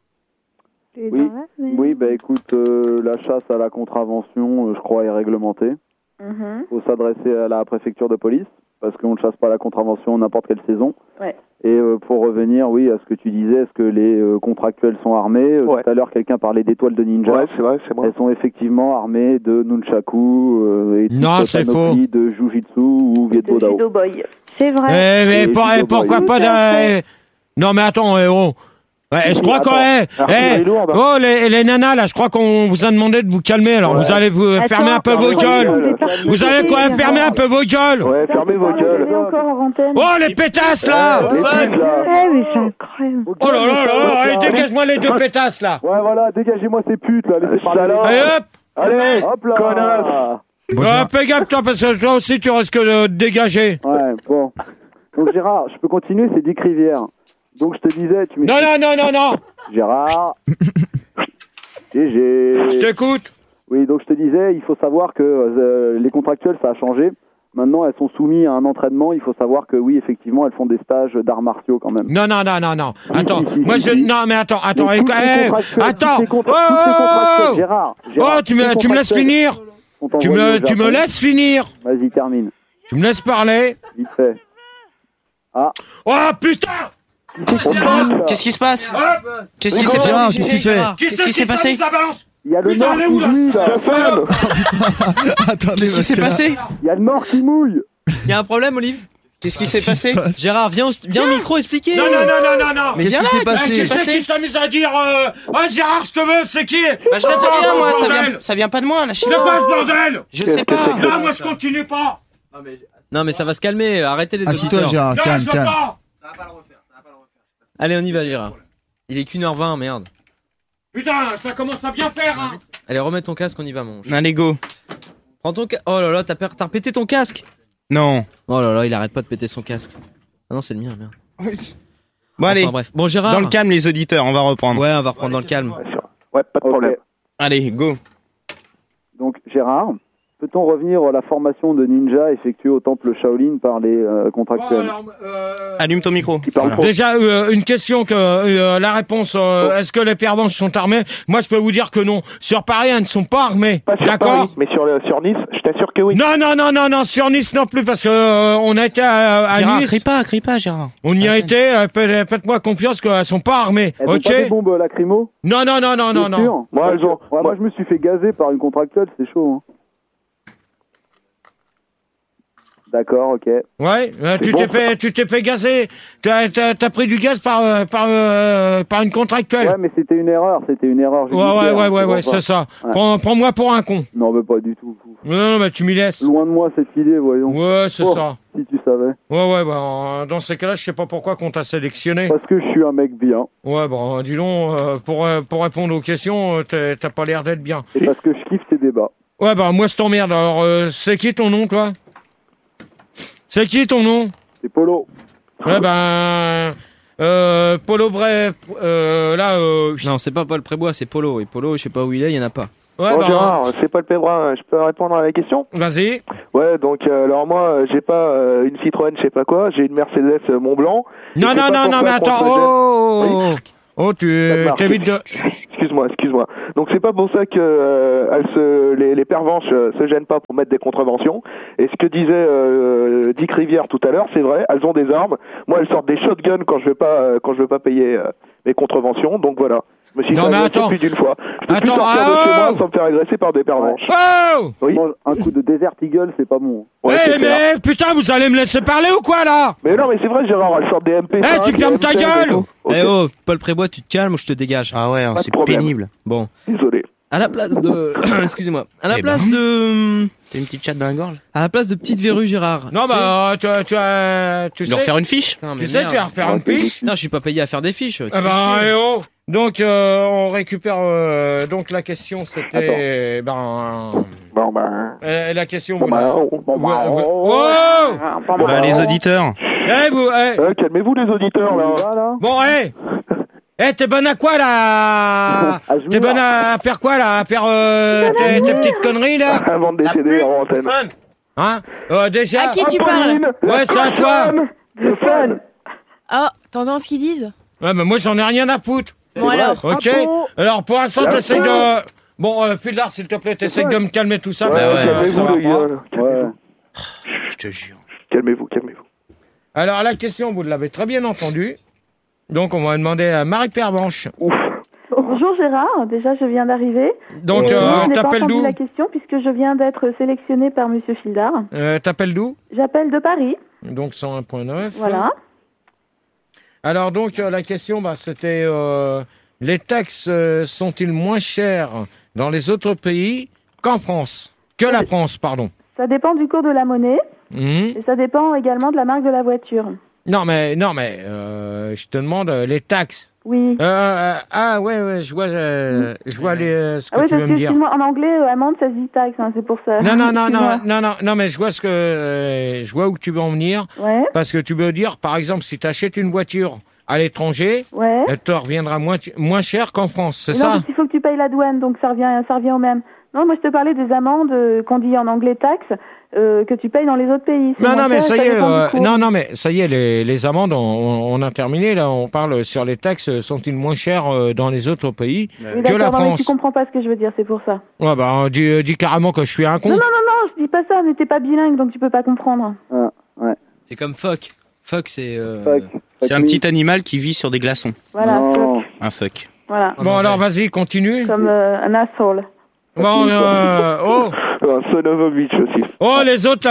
Oui, bah écoute, la chasse à la contravention, je crois, est réglementée. Faut s'adresser à la préfecture de police, parce qu'on ne chasse pas à la contravention n'importe quelle saison. Ouais. Et pour revenir, oui, à ce que tu disais, est-ce que les contractuels sont armés? Tout à l'heure, quelqu'un parlait d'étoiles de ninja. Ouais, c'est vrai, c'est moi. Elles sont effectivement armées de nunchaku et non, toute c'est panoplie faux. de jujitsu ou vietbo dao. Judo boy. C'est vrai. Mais pourquoi pas de... Non, mais attends, Ouais, je crois qu'on les nanas là, je crois qu'on vous a demandé de vous calmer. Alors vous allez vous fermer un peu vos gueules. Vous allez quoi fermer un peu vos gueules. Ouais, fermez vos gueules. Oh les pétasses là. Eh mais c'est incroyable. Oh là là là, allez, dégage-moi les deux pétasses là. Ouais voilà, dégagez-moi ces putes là, laissez parler. Allez hop. Allez, hop là. Connasse. Fais gaffe toi parce que toi aussi tu risques de dégager. Ouais, bon. Donc Gérard, je peux continuer, c'est Dick Rivière. Donc je te disais, tu Non. Gérard. GG. Je t'écoute. Oui, donc je te disais, il faut savoir que les contractuels, ça a changé. Maintenant, elles sont soumises à un entraînement. Il faut savoir que oui, effectivement, elles font des stages d'arts martiaux quand même. Non. Attends, moi je... Non, mais attends. Attends. Gérard, tu me laisses finir. Tu me laisses finir. Vas-y, termine. Tu me laisses parler. Vite fait. Ah. Oh putain. Qu'est-ce qui se passe? Qu'est-ce qui s'est passé? Qu'est-ce qui s'est passé? Il y a le mort qui mouille là. Attendez, qu'est-ce qui s'est passé? Il y a le mort qui mouille. Il y a un problème, Olive? Qu'est-ce qui s'est passé? Gérard, viens au micro expliquer. Non. Mais qu'est-ce qui s'est passé? Qui c'est qui s'amuse à dire Gérard, je te veux, c'est qui? Bah, je sais rien, moi, ça vient pas de moi, la C'est quoi ce bordel? Je sais pas. Non, moi je continue pas. Non, mais ça va se calmer, arrêtez les auditeurs. Assis-toi, Gérard, calme. Allez, on y va, Gérard. Il est qu'1h20, merde. Putain, ça commence à bien faire, hein. Allez, remets ton casque, on y va, mon chou. Allez, go. Prends ton casque. Oh là là, t'as repété ton casque. Non. Oh là là, il arrête pas de péter son casque. Ah non, c'est le mien, merde. Bon, allez. Bref. Bon, Gérard. Dans le calme, les auditeurs, on va reprendre. Ouais, on va reprendre dans le calme. Ouais, pas de problème. Allez, go. Donc, Gérard, peut-on revenir à la formation de ninja effectuée au temple Shaolin par les contractuels? Allume ton micro. Déjà, une question que la réponse, est-ce que les pervenches sont armés? Moi, je peux vous dire que non. Sur Paris, elles ne sont pas armées. D'accord? Mais sur Nice, je t'assure que oui. Non, sur Nice non plus, parce que on a été à Gérard, Nice. Crie pas, Gérard. On y a été, faites-moi confiance qu'elles sont pas armées. Elles ont pas des bombes lacrymo? Non. Moi, je me suis fait gazer par une contractuelle, c'est chaud, hein. D'accord, ok. Ouais, tu t'es fait gazer. T'as pris du gaz par une contractuelle. Ouais, mais c'était une erreur. Ouais, c'est ça. Ouais. Prends-moi pour un con. Non, mais pas du tout. Non, mais tu m'y laisses. Loin de moi cette idée, voyons. Ouais, c'est ça. Si tu savais. Ouais, bah, dans ces cas-là, je sais pas pourquoi qu'on t'a sélectionné. Parce que je suis un mec bien. Ouais, bon, dis donc, pour répondre aux questions, t'as pas l'air d'être bien. Et parce que je kiffe tes débats. Ouais, bah, moi, je t'emmerde. Alors, c'est qui ton nom, toi? C'est qui ton nom? C'est Polo. Ouais, ben... Polo, bref, là... Non, c'est pas Paul Prébois, c'est Polo. Et Polo, je sais pas où il est, il y en a pas. Ouais, bon, Gérard, c'est Paul Pébrun, je peux répondre à la question? Vas-y. Ouais, donc alors moi, j'ai pas une Citroën, je sais pas quoi, j'ai une Mercedes Mont-Blanc. Non, mais attends, tu t'évites de... Excuse-moi. Donc c'est pas pour ça que les pervenches se gênent pas pour mettre des contraventions. Et ce que disait Dick Rivière tout à l'heure, c'est vrai, elles ont des armes. Moi, elles sortent des shotguns quand je veux pas payer mes contraventions. Donc voilà. Je me suis fait plus d'une fois. Je peux plus sortir de chez moi sans me faire agresser par des pervenches. Oh oui. Un coup de Desert Eagle, c'est pas bon. Ouais, mais putain, vous allez me laisser parler ou quoi là? Mais non, mais c'est vrai, Gérard, elles sortent des MP. Tu fermes ta gueule. Okay. Paul Prébois, tu te calmes ou je te dégage? Ah ouais, c'est pénible. Bon. Désolé. À la place de... Excusez-moi. À la place de... T'as une petite chatte dans la gorge? À la place de petite verrue, Gérard. Non, tu sais... Leur faire une fiche? Tu sais, tu vas refaire une fiche? Non, je suis pas payé à faire des fiches. Donc, on récupère... donc, la question, c'était... la question... les auditeurs. Calmez-vous, les auditeurs, là. Bon, t'es bonne à quoi, là? T'es bonne à faire quoi, là? À faire tes petites conneries, là? Avant de décéder en antenne. Hein? Déjà... À qui tu parles? Ouais, c'est à toi. Le fun. Oh, t'entends ce qu'ils disent? Ouais, mais moi, j'en ai rien à foutre. Bon, alors. Ok. Alors, pour l'instant, t'essayes de... Bon, Pudlar, s'il te plaît, t'essayes de me calmer tout ça. Calmez-vous, les gars. Je te jure. Calmez-vous. Alors, la question, vous l'avez très bien entendue. Donc, on va demander à Marie Pervenche. Bonjour Gérard, déjà je viens d'arriver. Donc, je n'ai pas t'appelles entendu d'où? la question puisque je viens d'être sélectionnée par Monsieur Fildar. T'appelles d'où? J'appelle de Paris. Donc 101.9. Voilà. Alors donc la question, c'était les taxes sont-ils moins chères dans les autres pays qu'en France? Que la France, pardon. Ça dépend du cours de la monnaie et ça dépend également de la marque de la voiture. Non mais je te demande les taxes. Oui. Ouais, je vois ce que tu veux me dire. Excuse-moi, en anglais, amende, ça se dit taxe, c'est pour ça. Non, mais je vois je vois où tu veux en venir. Ouais. Parce que tu veux dire, par exemple, si tu achètes une voiture à l'étranger, elle te reviendra moins cher qu'en France, c'est ça? Non, il faut que tu payes la douane, donc ça revient au même. Non, moi je te parlais des amendes qu'on dit en anglais taxes. Que tu payes dans les autres pays. Non, mais ça y est. Mais ça y est, les amendes, on a terminé. Là, on parle sur les taxes. Sont-ils moins chers dans les autres pays que la France? Mais tu comprends pas ce que je veux dire, c'est pour ça. Ouais, dis carrément que je suis un con. Non, je dis pas ça. Mais t'es pas bilingue, donc tu peux pas comprendre. Ouais. C'est comme phoque. Phoque, c'est. C'est un petit animal qui vit sur des glaçons. Voilà. Un phoque. Voilà. Bon, alors vas-y, continue. Comme un asshole. Bon, Un son of a bitch aussi. Oh, les autres, là,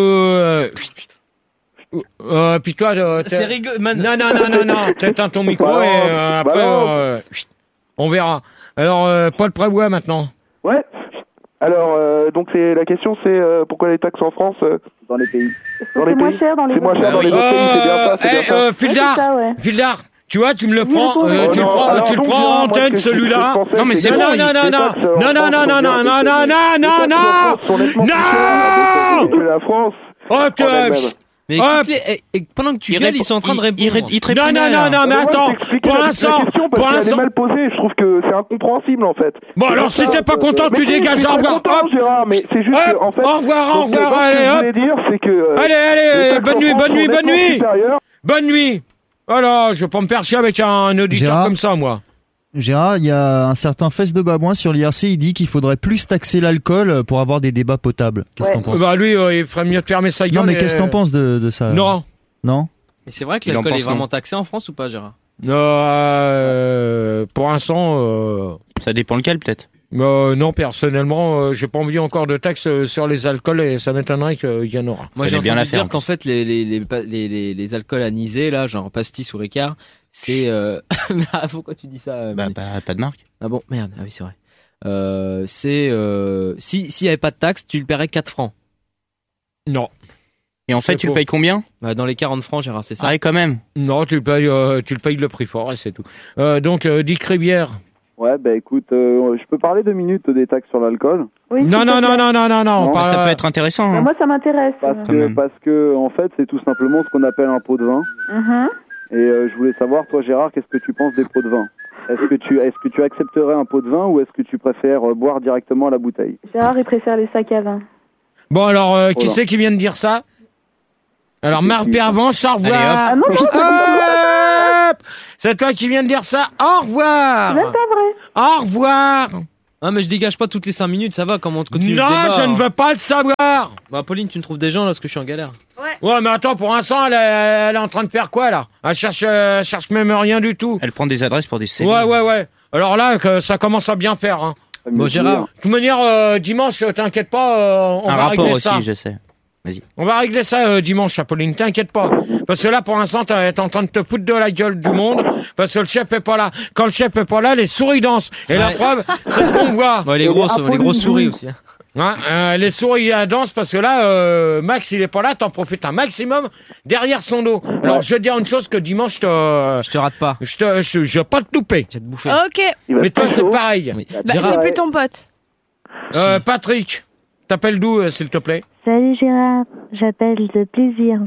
puis toi, c'est rigolo. Non, t'éteins ton micro et après, on verra. Alors, Paul Prébois, maintenant. Ouais. Alors, donc la question, c'est pourquoi les taxes en France dans les pays. C'est moins cher dans les autres pays. C'est moins cher dans les autres pays, c'est bien ça. Fildar, tu vois, tu me le prends, tu le prends en antenne, celui-là. Non, mais c'est bon. Non. La France. Mais pendant que tu gueules, ils sont en train de répondre. Non, mais attends. Pour l'instant. Elle est mal posée. Je trouve que c'est incompréhensible, en fait. Bon, alors, si t'es pas content, tu dégages. Au revoir. Gérard, mais c'est juste que, en fait. Au revoir. Allez, hop. Ce que je voulais dire, c'est que. Allez. Bonne nuit. Voilà, je vais pas me faire chier avec un auditeur Gérard, comme ça, moi. Gérard, il y a un certain Fesse de Babouin sur l'IRC, il dit qu'il faudrait plus taxer l'alcool pour avoir des débats potables. Qu'est-ce que t'en penses? Bah lui, il ferait mieux de fermer sa gueule. Non, mais qu'est-ce que t'en penses de ça? Non. Mais c'est vrai que l'alcool est vraiment taxé en France ou pas, Gérard? Pour l'instant... Ça dépend lequel, peut-être. Non, personnellement, j'ai pas envie encore de taxes sur les alcools et ça m'étonnerait qu'il y en aura. Moi, j'ai entendu dire qu'en fait, les alcools anisés, là, genre pastis ou Ricard, c'est... Pourquoi tu dis ça? Pas de marque. Ah bon, merde, oui, c'est vrai. S'il y avait pas de taxes, tu le paierais 4 francs. Non. Et en fait, tu le payes combien? Dans les 40 francs, Gérard, c'est ça? Ah oui, quand même. Non, tu le payes le prix fort et c'est tout. Donc, Dick Rivière. Ouais, écoute, je peux parler 2 minutes des taxes sur l'alcool? Oui. Non. Ça peut être intéressant. Moi, ça m'intéresse. Parce que, en fait, c'est tout simplement ce qu'on appelle un pot de vin. Et je voulais savoir, toi, Gérard, qu'est-ce que tu penses des pots de vin? Est-ce que tu accepterais un pot de vin ou est-ce que tu préfères boire directement à la bouteille? Gérard, il préfère les sacs à vin. Bon, alors, qui c'est qui vient de dire ça? Alors, Marc Pervenche, au revoir. Ah non, Hop, c'est toi qui viens de dire ça. Au revoir. c'est pas vrai. Au revoir. Ah, mais je dégage pas toutes les 5 minutes, ça va, comment on continue le Non, débat, je hein. ne veux pas le savoir. Bah, Pauline, tu me trouves des gens là parce que je suis en galère. Ouais, mais attends, pour l'instant, elle est en train de faire quoi, là? Elle cherche même rien du tout. Elle prend des adresses pour des CD. Ouais. Alors là, que ça commence à bien faire, hein. Bon, Gérard. De toute manière, dimanche, t'inquiète pas, on Un va rapport régler aussi, ça. je sais. Vas-y. On va régler ça dimanche, Apolline, t'inquiète pas. Parce que là, pour l'instant, t'es en train de te foutre de la gueule du monde, parce que le chef est pas là. Quand le chef est pas là, les souris dansent. Et la preuve, c'est ce qu'on voit. Ouais, les grosses souris aussi. Hein, les souris dansent parce que là, Max, il est pas là, t'en profites un maximum derrière son dos. Alors, je vais te dire une chose que dimanche, je te rate pas. Je vais pas te louper. Je vais te bouffer. Ok. Mais toi, c'est pareil. Oui. Bah, c'est plus ton pote. Patrick, t'appelles d'où, s'il te plaît? Salut Gérard, j'appelle de plaisir.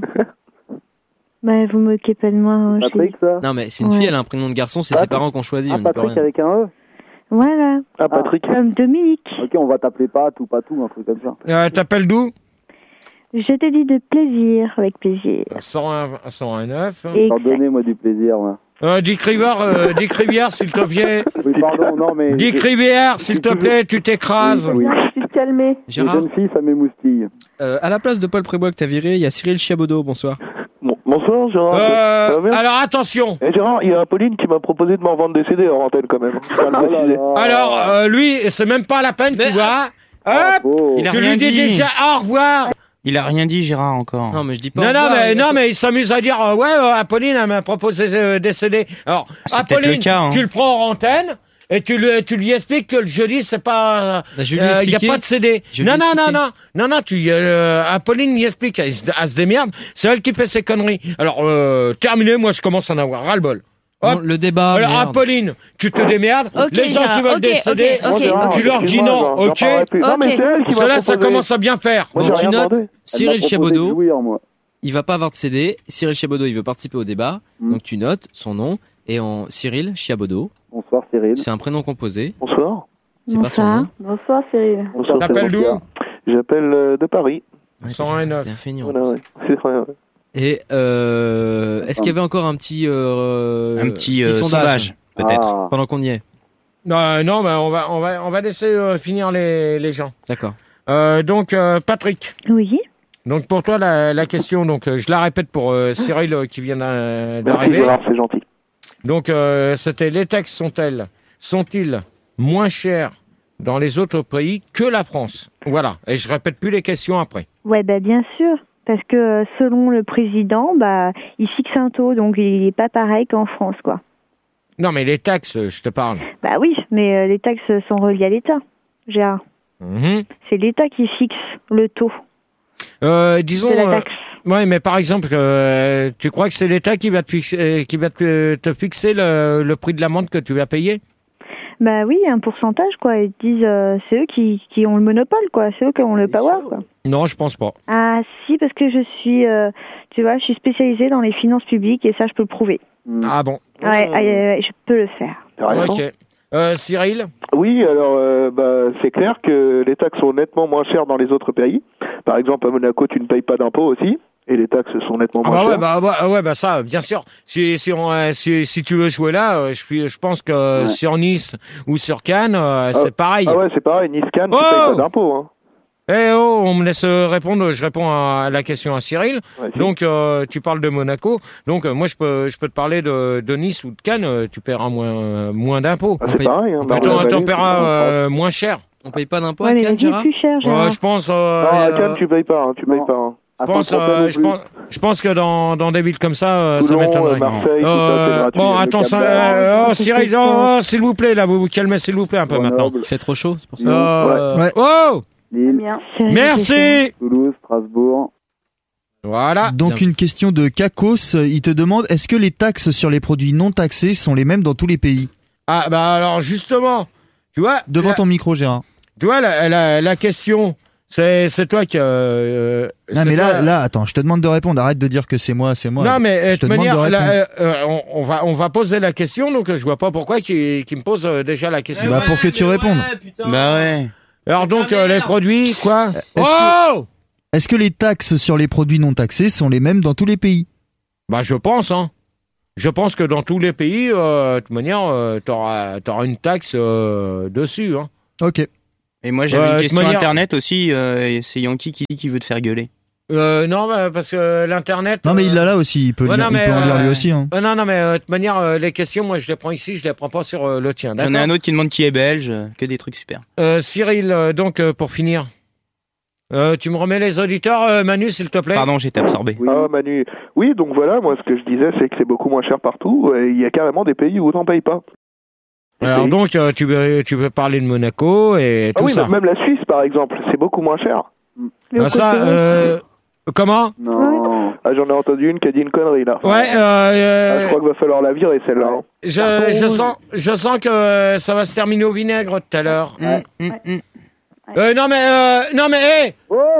Bah, vous moquez pas de moi. Hein, Patrick, ça? Non, mais c'est une fille, elle a un prénom de garçon, c'est ses parents qui ont choisi. on n'y peut Patrick rien. avec un E? Voilà. Ah, Patrick. Comme Dominique. Ok, on va t'appeler Pat ou Patou, un truc comme ça. T'appelles d'où? Je te dis de plaisir, avec plaisir. 101.9. Pardonnez-moi du plaisir, moi. Dick Rivière, s'il te plaît. Oui, pardon, non, mais... Dick Rivière, s'il te plaît, tu t'écrases. Oui. Tu te calmer. Gérard, Les jeunes filles, ça m'émoustille. à la place de Paul Prébois que t'as viré, il y a Cyril Chiabodo, bonsoir. Bonsoir, Gérard. Ça va bien? Alors attention. Gérard, il y a Pauline qui m'a proposé de m'en vendre des CD en antenne quand même. Je tiens à le préciser. Alors lui, c'est même pas la peine, tu vois. Hop, Il a tu rien lui dis dit. déjà au revoir. Il a rien dit, Gérard, encore. Non, mais je dis pas. Non, mais il s'amuse à dire Apolline, elle m'a proposé des CD. Alors, C'est peut-être Apolline, le cas, hein. tu le prends en antenne et tu lui expliques que le jeudi, c'est pas. Je lui ai il y a expliqué. pas de CD. Je lui ai expliqué. Non, Apolline y explique, elle se démerde. C'est elle qui fait ses conneries. Alors, terminé, moi, je commence à en avoir ras-le-bol. Hop. Non, le débat. Alors, merde. Apolline, tu te démerdes. Ok, Les gens qui veulent ok, des CD, ok. tu leur dis non, J'en ok? parlerai plus. Non, mais c'est elle qui m'a Cela, ça proposé. commence à bien faire. Moi, Donc j'ai tu rien notes demandé. Cyril Chiabodo, Moi. il va pas avoir de CD. Cyril Chiabodo, il veut participer au débat. Donc tu notes son nom et Cyril Chiabodo. Bonsoir, Cyril. C'est un prénom composé. Bonsoir. C'est pas son nom. Bonsoir, Cyril. Bonsoir. T'appelles d'où? J'appelle de Paris. 101.9. T'es un feignant. Voilà, ouais. C'est vrai, ouais. Et est-ce qu'il y avait encore un petit sondage, peut-être. pendant qu'on y est? Non, mais on va laisser finir les gens. D'accord. Donc Patrick. Oui. Donc pour toi la question, donc je la répète pour Cyril qui vient Merci, d'arriver. Gérard, c'est gentil. Donc c'était les taxes sont-ils moins chers dans les autres pays que la France? Voilà. Et je répète plus les questions après. Ouais, bah bien sûr. Parce que selon le président, bah il fixe un taux, donc il est pas pareil qu'en France, quoi. Non, mais les taxes, je te parle. Bah oui, mais les taxes sont reliées à l'État, Gérard. Mhm. C'est l'État qui fixe le taux Disons. de la taxe. Ouais, mais par exemple, tu crois que c'est l'État qui va te fixer le prix de l'amende que tu vas payer? Bah oui, un pourcentage, quoi. Ils disent, c'est eux qui ont le monopole, quoi. C'est eux qui ont le power, quoi. Non, je pense pas. Ah si, parce que je suis, tu vois, je suis spécialisée dans les finances publiques et ça, je peux le prouver. Ah bon. Ouais, je peux le faire. Ok. Cyril? Oui, alors c'est clair que les taxes sont nettement moins chères dans les autres pays. Par exemple, à Monaco, tu ne payes pas d'impôts aussi, et les taxes sont nettement moins chères. Ouais, ça, bien sûr. Si tu veux jouer là, je pense que sur Nice ou sur Cannes, c'est pareil. Ah ouais, c'est pareil. Nice, Cannes, tu payes pas d'impôts, hein. On me laisse répondre. Je réponds à la question à Cyril. Ouais, si. Donc, tu parles de Monaco. Donc, moi, je peux te parler de Nice ou de Cannes. Tu paieras moins d'impôts. Ah, c'est pareil, hein. T'en paieras moins cher. On paye pas d'impôts Ouais, à mais Cannes, vas-y, Gérard? plus cher, Gérard. Je pense. Non, à Cannes, tu payes pas, hein. Tu payes pas, hein. Je pense que dans des villes comme ça, ça Toulon, m'étonnerait. Marseille, tout ça, c'est gratuit. Bon, Le attends, Cap-Vert. Cyril, s'il vous plaît, là, vous vous calmez, s'il vous plaît, un peu maintenant. Il fait trop chaud, c'est pour ça. Ouais. Oh! Lille, Merci! Toulouse, Strasbourg. Voilà. Donc une question de Kakos, il te demande est-ce que les taxes sur les produits non taxés sont les mêmes dans tous les pays? Ah, bah alors, justement, tu vois. Devant ton micro, Gérard. Tu vois, la question, C'est toi qui. Non, mais là, attends, je te demande de répondre. Arrête de dire que c'est moi. Non, mais je te de demande manière, de répondre. on va poser la question, donc je vois pas pourquoi qu'il me pose déjà la question. Bah, pour que tu répondes. Bah ouais. Alors donc, les produits, quoi? Est-ce que les taxes sur les produits non taxés sont les mêmes dans tous les pays? Bah, je pense, hein. Je pense que dans tous les pays, de toute manière, t'auras une taxe dessus, hein. Ok. Et moi, j'avais une question internet aussi. C'est Yankee qui dit qu'il veut te faire gueuler. Non, parce que l'internet. Non, mais il l'a là aussi. Il peut, il peut en lire lui aussi. Hein. Non, mais de toute manière, les questions, moi, je les prends ici, je les prends pas sur le tien. J'en ai un autre qui demande qui est belge. Que des trucs super. Cyril, donc pour finir. Tu me remets les auditeurs, Manu, s'il te plaît. Pardon, j'étais absorbé. Oui. Ah, Manu. Oui, donc voilà, moi, ce que je disais, c'est que c'est beaucoup moins cher partout. Et il y a carrément des pays où t'en payes pas. Alors donc, tu veux parler de Monaco et tout ça. Oui, même la Suisse, par exemple, c'est beaucoup moins cher. Comment? Non. Ah, j'en ai entendu une qui a dit une connerie, là. Ouais, je crois qu'il va falloir la virer, celle-là. Hein. Je sens que ça va se terminer au vinaigre tout à l'heure. Non mais, hey!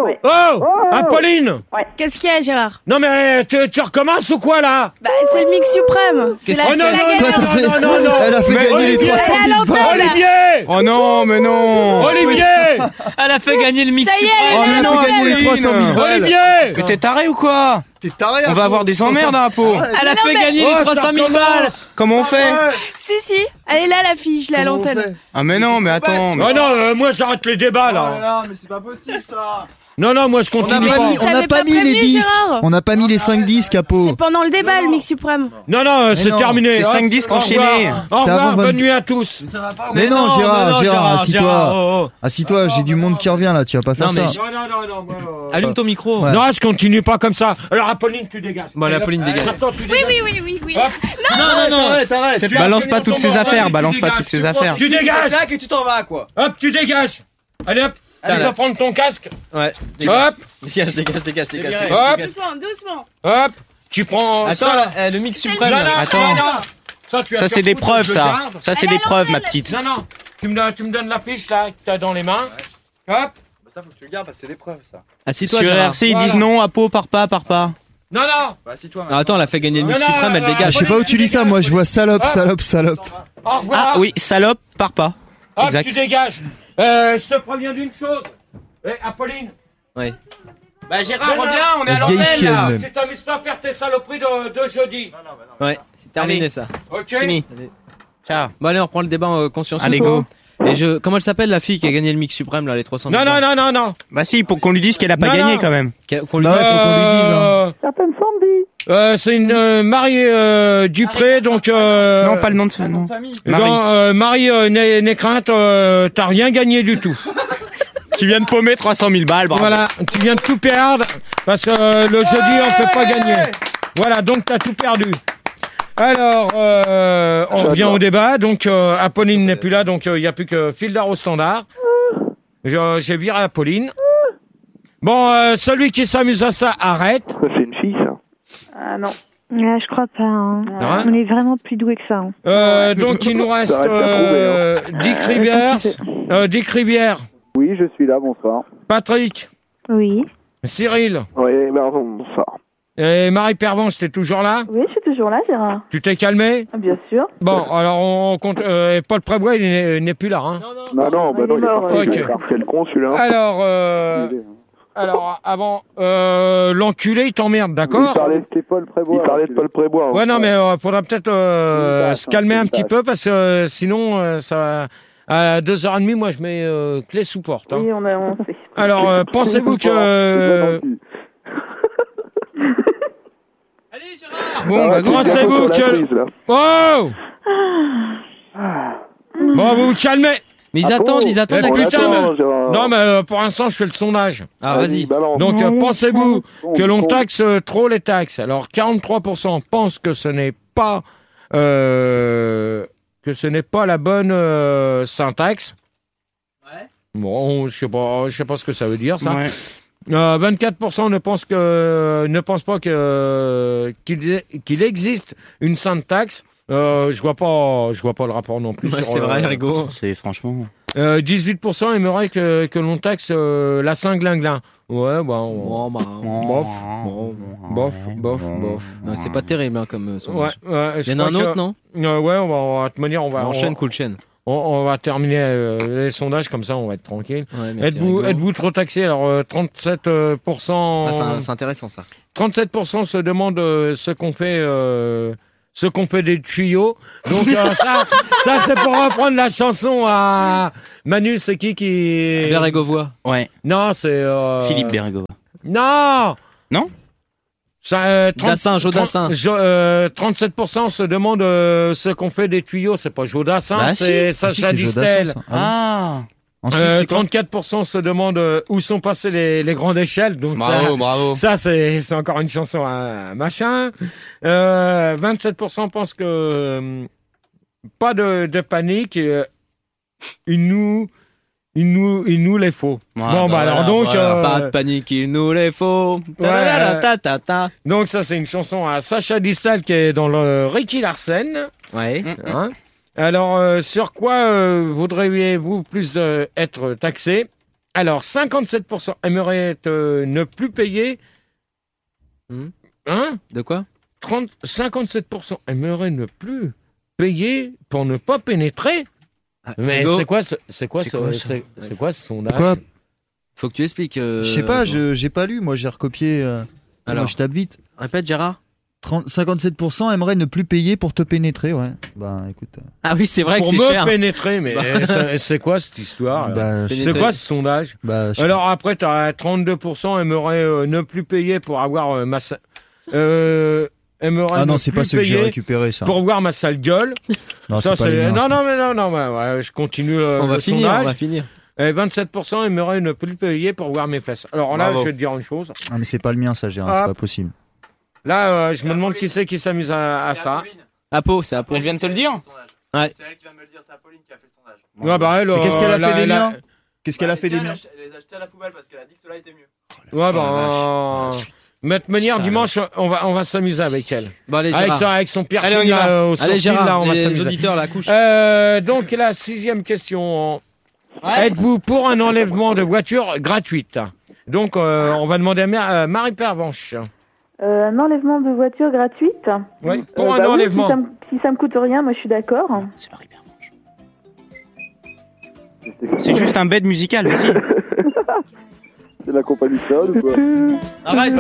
Apolline! Ouais. Qu'est-ce qu'il y a, Gérard? Non mais, tu recommences ou quoi, là? Bah, c'est le mix suprême. C'est la gagnante. Non. Elle a fait gagner les 300 000 balles. Olivier! Oh non, mais non! Olivier! Elle a fait gagner le mix suprême. Oh mais non, elle a gagné les 300 000 balles. Olivier! Mais t'es taré ou quoi? T'es taré. On va avoir des emmerdes à peau. Elle a fait gagner les 300 000 balles. Comment on fait? Si. Elle est là, la fille. Je l'ai à l'antenne. Ah mais non, mais attends. Oh non, moi j'arrête les débats, là. Non, mais c'est pas possible, ça. Non, moi je continue pas. On n'a pas mis les disques. On n'a pas mis les 5 disques à peau. C'est pendant le débat, le mix suprême. Non, c'est terminé. C'est 5 disques enchaînés. Au revoir, bonne nuit à tous. Mais non, Gérard, assis-toi. Assis-toi, j'ai du monde qui revient là, tu vas pas faire ça. Non. Allume ton micro. Ouais. Non, je continue pas comme ça. Alors, Apolline, tu dégages. Bon, Apolline dégage. Oui. Non. Balance pas toutes ces affaires, balance pas toutes ces affaires. Tu dégages. Et tu t'en vas, quoi. Hop, tu dégages. Allez, hop. Tu vas prendre ton casque. Ouais. Hop. Dégage. Hop. Doucement. Hop. Tu prends Attends, ça. le mix suprême. Attends. Ça, c'est des preuves, ça. Ça, c'est des preuves, ma petite. Non. Tu me donnes la fiche, là, que t'as dans les mains. Hop. Ça, faut que tu le gardes parce que c'est des preuves, ça. Assis-toi, Sur Gérard. RC, ils disent non, à peau, par pas. Non. Bah, assis-toi. Non, attends, elle a fait gagner le mix suprême, elle Je dégage. sais pas où tu lis ça, moi je vois salope. Au revoir. Ah oui, salope, par pas. Hop, Exact. tu dégages. Je te préviens d'une chose. Apolline. Ouais. Bah Gérard, reviens, on est La à vieille l'antenne chienne, là. même. Tu t'amuses pas à faire tes saloperies de jeudi. Ouais, c'est terminé Allez. ça. Ok. Fini. Ciao. Bon, allez, on reprend le débat consciencieux. Allez, go. Et comment elle s'appelle, la fille qui a gagné le mix suprême, là, les 300 000 Non. Bah si, pour qu'on lui dise qu'elle a pas Non, gagné non. quand même. Qu'on lui Bah, dise. faut qu'on lui dise. Hein. Certaines Sandy. C'est une Marie Dupré, donc. Non, pas le nom de famille. Marie. Marie n'est crainte, t'as rien gagné du tout. Tu viens de paumer 300 000 balles, bravo. Voilà, tu viens de tout perdre parce que le jeudi on peut pas gagner. Voilà, donc t'as tout perdu. Alors, on revient au débat. Donc, Apolline n'est plus là, donc il n'y a plus que Fildar au standard. J'ai viré Apolline. Bon, celui qui s'amuse à ça, arrête. C'est une fille, ça. Ah non. Je crois pas. Hein. Hein On est vraiment plus doué que ça. Hein. Donc, il nous reste Ça reste à prouver, Dick Rivière. Dick Rivière. Oui, je suis là, bonsoir. Patrick. Oui. Cyril. Oui, bonsoir. Et Marie Pervenche, t'es toujours là? Oui, je suis toujours là, Gérard. Tu t'es calmé? Bien sûr. Bon, alors on compte. Paul Prébois, il n'est plus là. Hein. Non, il est il est mort, parti. ok. Quel con, celui-là. Alors, avant, l'enculé, il t'emmerde, d'accord? Il parlait de Paul Prébois. Il parlait de Paul Prébois. Ouais, non, mais faudra peut-être se calmer un petit peu parce que sinon, ça. À 2h30, moi, je mets clé sous porte. Hein. Oui, on sait. Alors, pensez-vous que. Allez, Gérard. Bon, bah, Pensez-vous que. Oh! Bon, vous vous calmez. Mais ils attendent la question. Non, mais pour l'instant, je fais le sondage. Ah, vas-y. Donc, pensez-vous que l'on taxe trop les taxes? Alors, 43% pensent que ce n'est pas la bonne syntaxe. Ouais. Bon, je sais pas ce que ça veut dire ça. Ouais. 24% ne pensent pas qu'il existe une syntaxe. Je vois pas le rapport non plus. Ouais, sur c'est vrai, Rigaud. C'est franchement. 18% aimeraient que l'on taxe la Saint-Glinglin. Ouais, bof. Non, c'est pas terrible hein, comme sondage. Ouais, il y en a un autre, non? Ouais, on va te manière, on va... Enchaîne, cool chaîne. On va terminer les sondages, comme ça on va être tranquille. Ouais, êtes-vous trop taxé? Alors 37%... c'est intéressant ça. 37% se demandent ce qu'on fait des tuyaux. Donc ça c'est pour reprendre la chanson à Manu, c'est qui Bérégovois. Ouais. Non, c'est Philippe Bérégovois. Non. Jodassin. 37% se demandent ce qu'on fait des tuyaux. C'est pas Jodassin, c'est Sacha Distel. Ensuite, 34% se demandent où sont passées les grandes échelles. Donc bravo. Ça, c'est encore une chanson à machin. 27% pensent que pas de panique. Il nous les faut. Alors donc pas de panique, il nous les faut. Donc ça, c'est une chanson à Sacha Distel qui est dans le Ricky Larsen. Ouais. Hein? Alors, sur quoi voudriez-vous plus être taxé? Alors, 57% aimeraient ne plus payer. Hein? De quoi? 57% aimeraient ne plus payer pour ne pas pénétrer. Mais c'est quoi ce sondage? Quoi? Faut que tu expliques. Je sais pas, j'ai pas lu. Moi, j'ai recopié. Alors, je tape vite. Répète, Gérard. 57% aimeraient ne plus payer pour te pénétrer, ouais. Écoute. Ah oui, c'est vrai que c'est cher. cher. Pour me pénétrer, mais c'est quoi cette histoire? C'est quoi ce sondage? Alors après, t'as 32% aimeraient ne plus payer pour avoir ma... Ah non, c'est pas ce que j'ai récupéré, ça. Pour voir ma sale gueule. Non, ça, c'est pas les miens, non, je continue le sondage. On va finir. 27% aimeraient ne plus payer pour voir mes fesses. Alors là, je vais te dire une chose. Ah, mais c'est pas le mien, ça, Gérard, c'est pas possible. Là, je me demande qui c'est qui s'amuse à ça. Apo, c'est Apo. Elle vient de te le dire? Ouais. C'est elle qui vient de me le dire, c'est Apolline qui a fait le sondage. Ouais, bah elle, qu'est-ce qu'elle a fait des miens? Qu'est-ce qu'elle a fait des miens? Elle les a jetés à la poubelle parce qu'elle a dit que cela était mieux. Ouais, mais de manière, dimanche, on va s'amuser avec elle. Bon, allez, avec son piercing là, au sourcil, Gérard, là, on va s'amuser. Les auditeurs, la couche. Donc, la 6e question. Ouais. Êtes-vous pour un enlèvement de voiture gratuite? Donc, on va demander à Marie Pervenche. Un enlèvement de voiture gratuite? Oui, pour un enlèvement. Oui, si ça me coûte rien, moi je suis d'accord. C'est Marie Pervenche. C'est juste un bed musical, vas-y. C'est la compagnie Sol ou quoi? Arrête.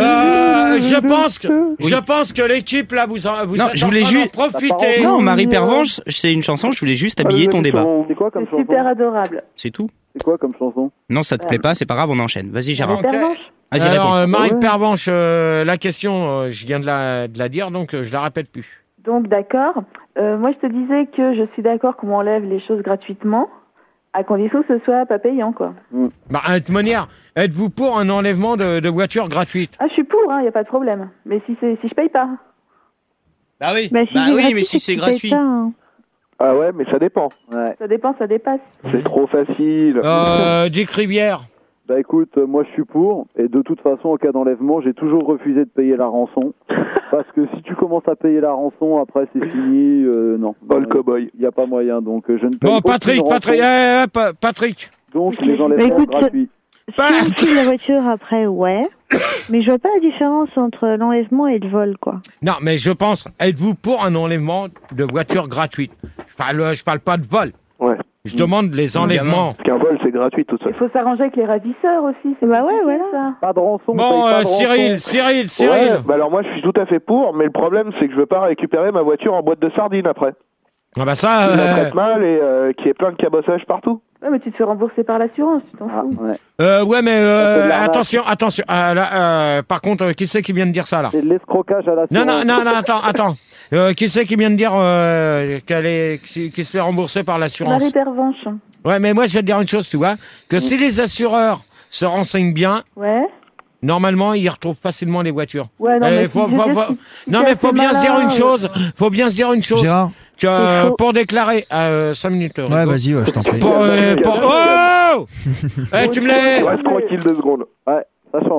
Je pense que l'équipe là vous non, je voulais juste profiter. Non, Marie Pervenche, c'est une chanson, je voulais juste habiller ton débat. C'est quoi comme chanson? Super adorable. C'est tout. C'est quoi comme chanson? Non, ça te plaît pas, c'est pas grave, on enchaîne. Vas-y, Gérard. Vas-y, alors, réponds. Marie Pervenche, la question, je viens de la dire, donc je la répète plus. Donc d'accord. Moi je te disais que je suis d'accord qu'on enlève les choses gratuitement, à condition que ce soit pas payant, quoi. Bah, de toute manière, êtes-vous pour un enlèvement de voiture gratuite? Ah, je suis pour, y a pas de problème. Mais si je paye pas. Bah oui. Mais si c'est gratuit. Ah ouais, mais ça dépend. Ouais. Ça dépend, ça dépasse. C'est trop facile. Dick Rivière. Bah écoute, moi je suis pour, et de toute façon, en cas d'enlèvement, j'ai toujours refusé de payer la rançon. Parce que si tu commences à payer la rançon, après c'est fini, non. Le cow-boy. Il n'y a pas moyen, donc je ne paye Bon, pas. Patrick. Donc les enlèvements gratuits. Si on tue la voiture après, ouais. Mais je vois pas la différence entre l'enlèvement et le vol, quoi. Non, mais je pense, êtes-vous pour un enlèvement de voiture gratuite? Je parle pas de vol. Ouais. Je demande les enlèvements. Parce qu'un vol, c'est gratuit tout seul. Il faut s'arranger avec les ravisseurs aussi. Bah ouais, voilà. Ça. Pas de rançon. Bon, Cyril. Ouais, bah alors moi je suis tout à fait pour, mais le problème c'est que je veux pas récupérer ma voiture en boîte de sardines après. Ah bah ça. Qui la traite mal et qui est plein de cabossage partout. Ouais, mais tu te fais rembourser par l'assurance, tu t'en fous. Ouais, mais attention. Par contre, qui c'est qui vient de dire ça là? C'est de l'escrocage à l'assurance. Non, attends. Qui c'est qui vient de dire qui se fait rembourser par l'assurance? Marie Pervenche. Ouais, mais moi je vais te dire une chose, tu vois, que si les assureurs se renseignent bien, normalement ils retrouvent facilement les voitures. Ouais, non, mais faut bien se dire une chose. Faut bien se dire une chose. Gérard. Pour déclarer 5 minutes. Ouais, vas-y, je t'en prie. Oh tu me l'as. Reste tranquille 2 secondes. Ouais, ça change.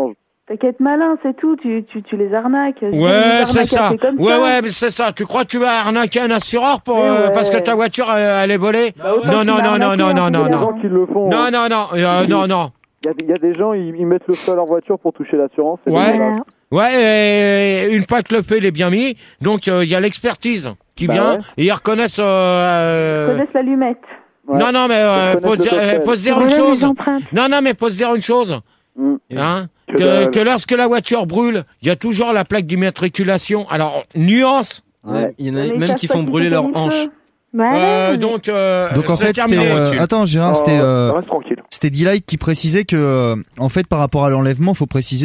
T'as qu'à être malin, c'est tout. Tu les arnaques. Ouais, c'est ça. Ouais, mais c'est ça. Tu crois que tu vas arnaquer un assureur parce que ta voiture elle est volée? Non. Il y a des gens qui le font. Non. Il y a des gens, ils mettent le feu à leur voiture pour toucher l'assurance. Ouais, et une fois que le feu il est bien mis, donc il y a l'expertise qui vient et ils reconnaissent. Ils connaissent l'allumette. Non, mais faut se dire une chose. Non, mais faut se dire une chose. Hein, que lorsque la voiture brûle, il y a toujours la plaque d'immatriculation. Alors, nuance. Il y en a même qui font brûler leurs hanches. Donc en fait, attends, Gérard, c'était Delight qui précisait que, en fait, par rapport à l'enlèvement, faut préciser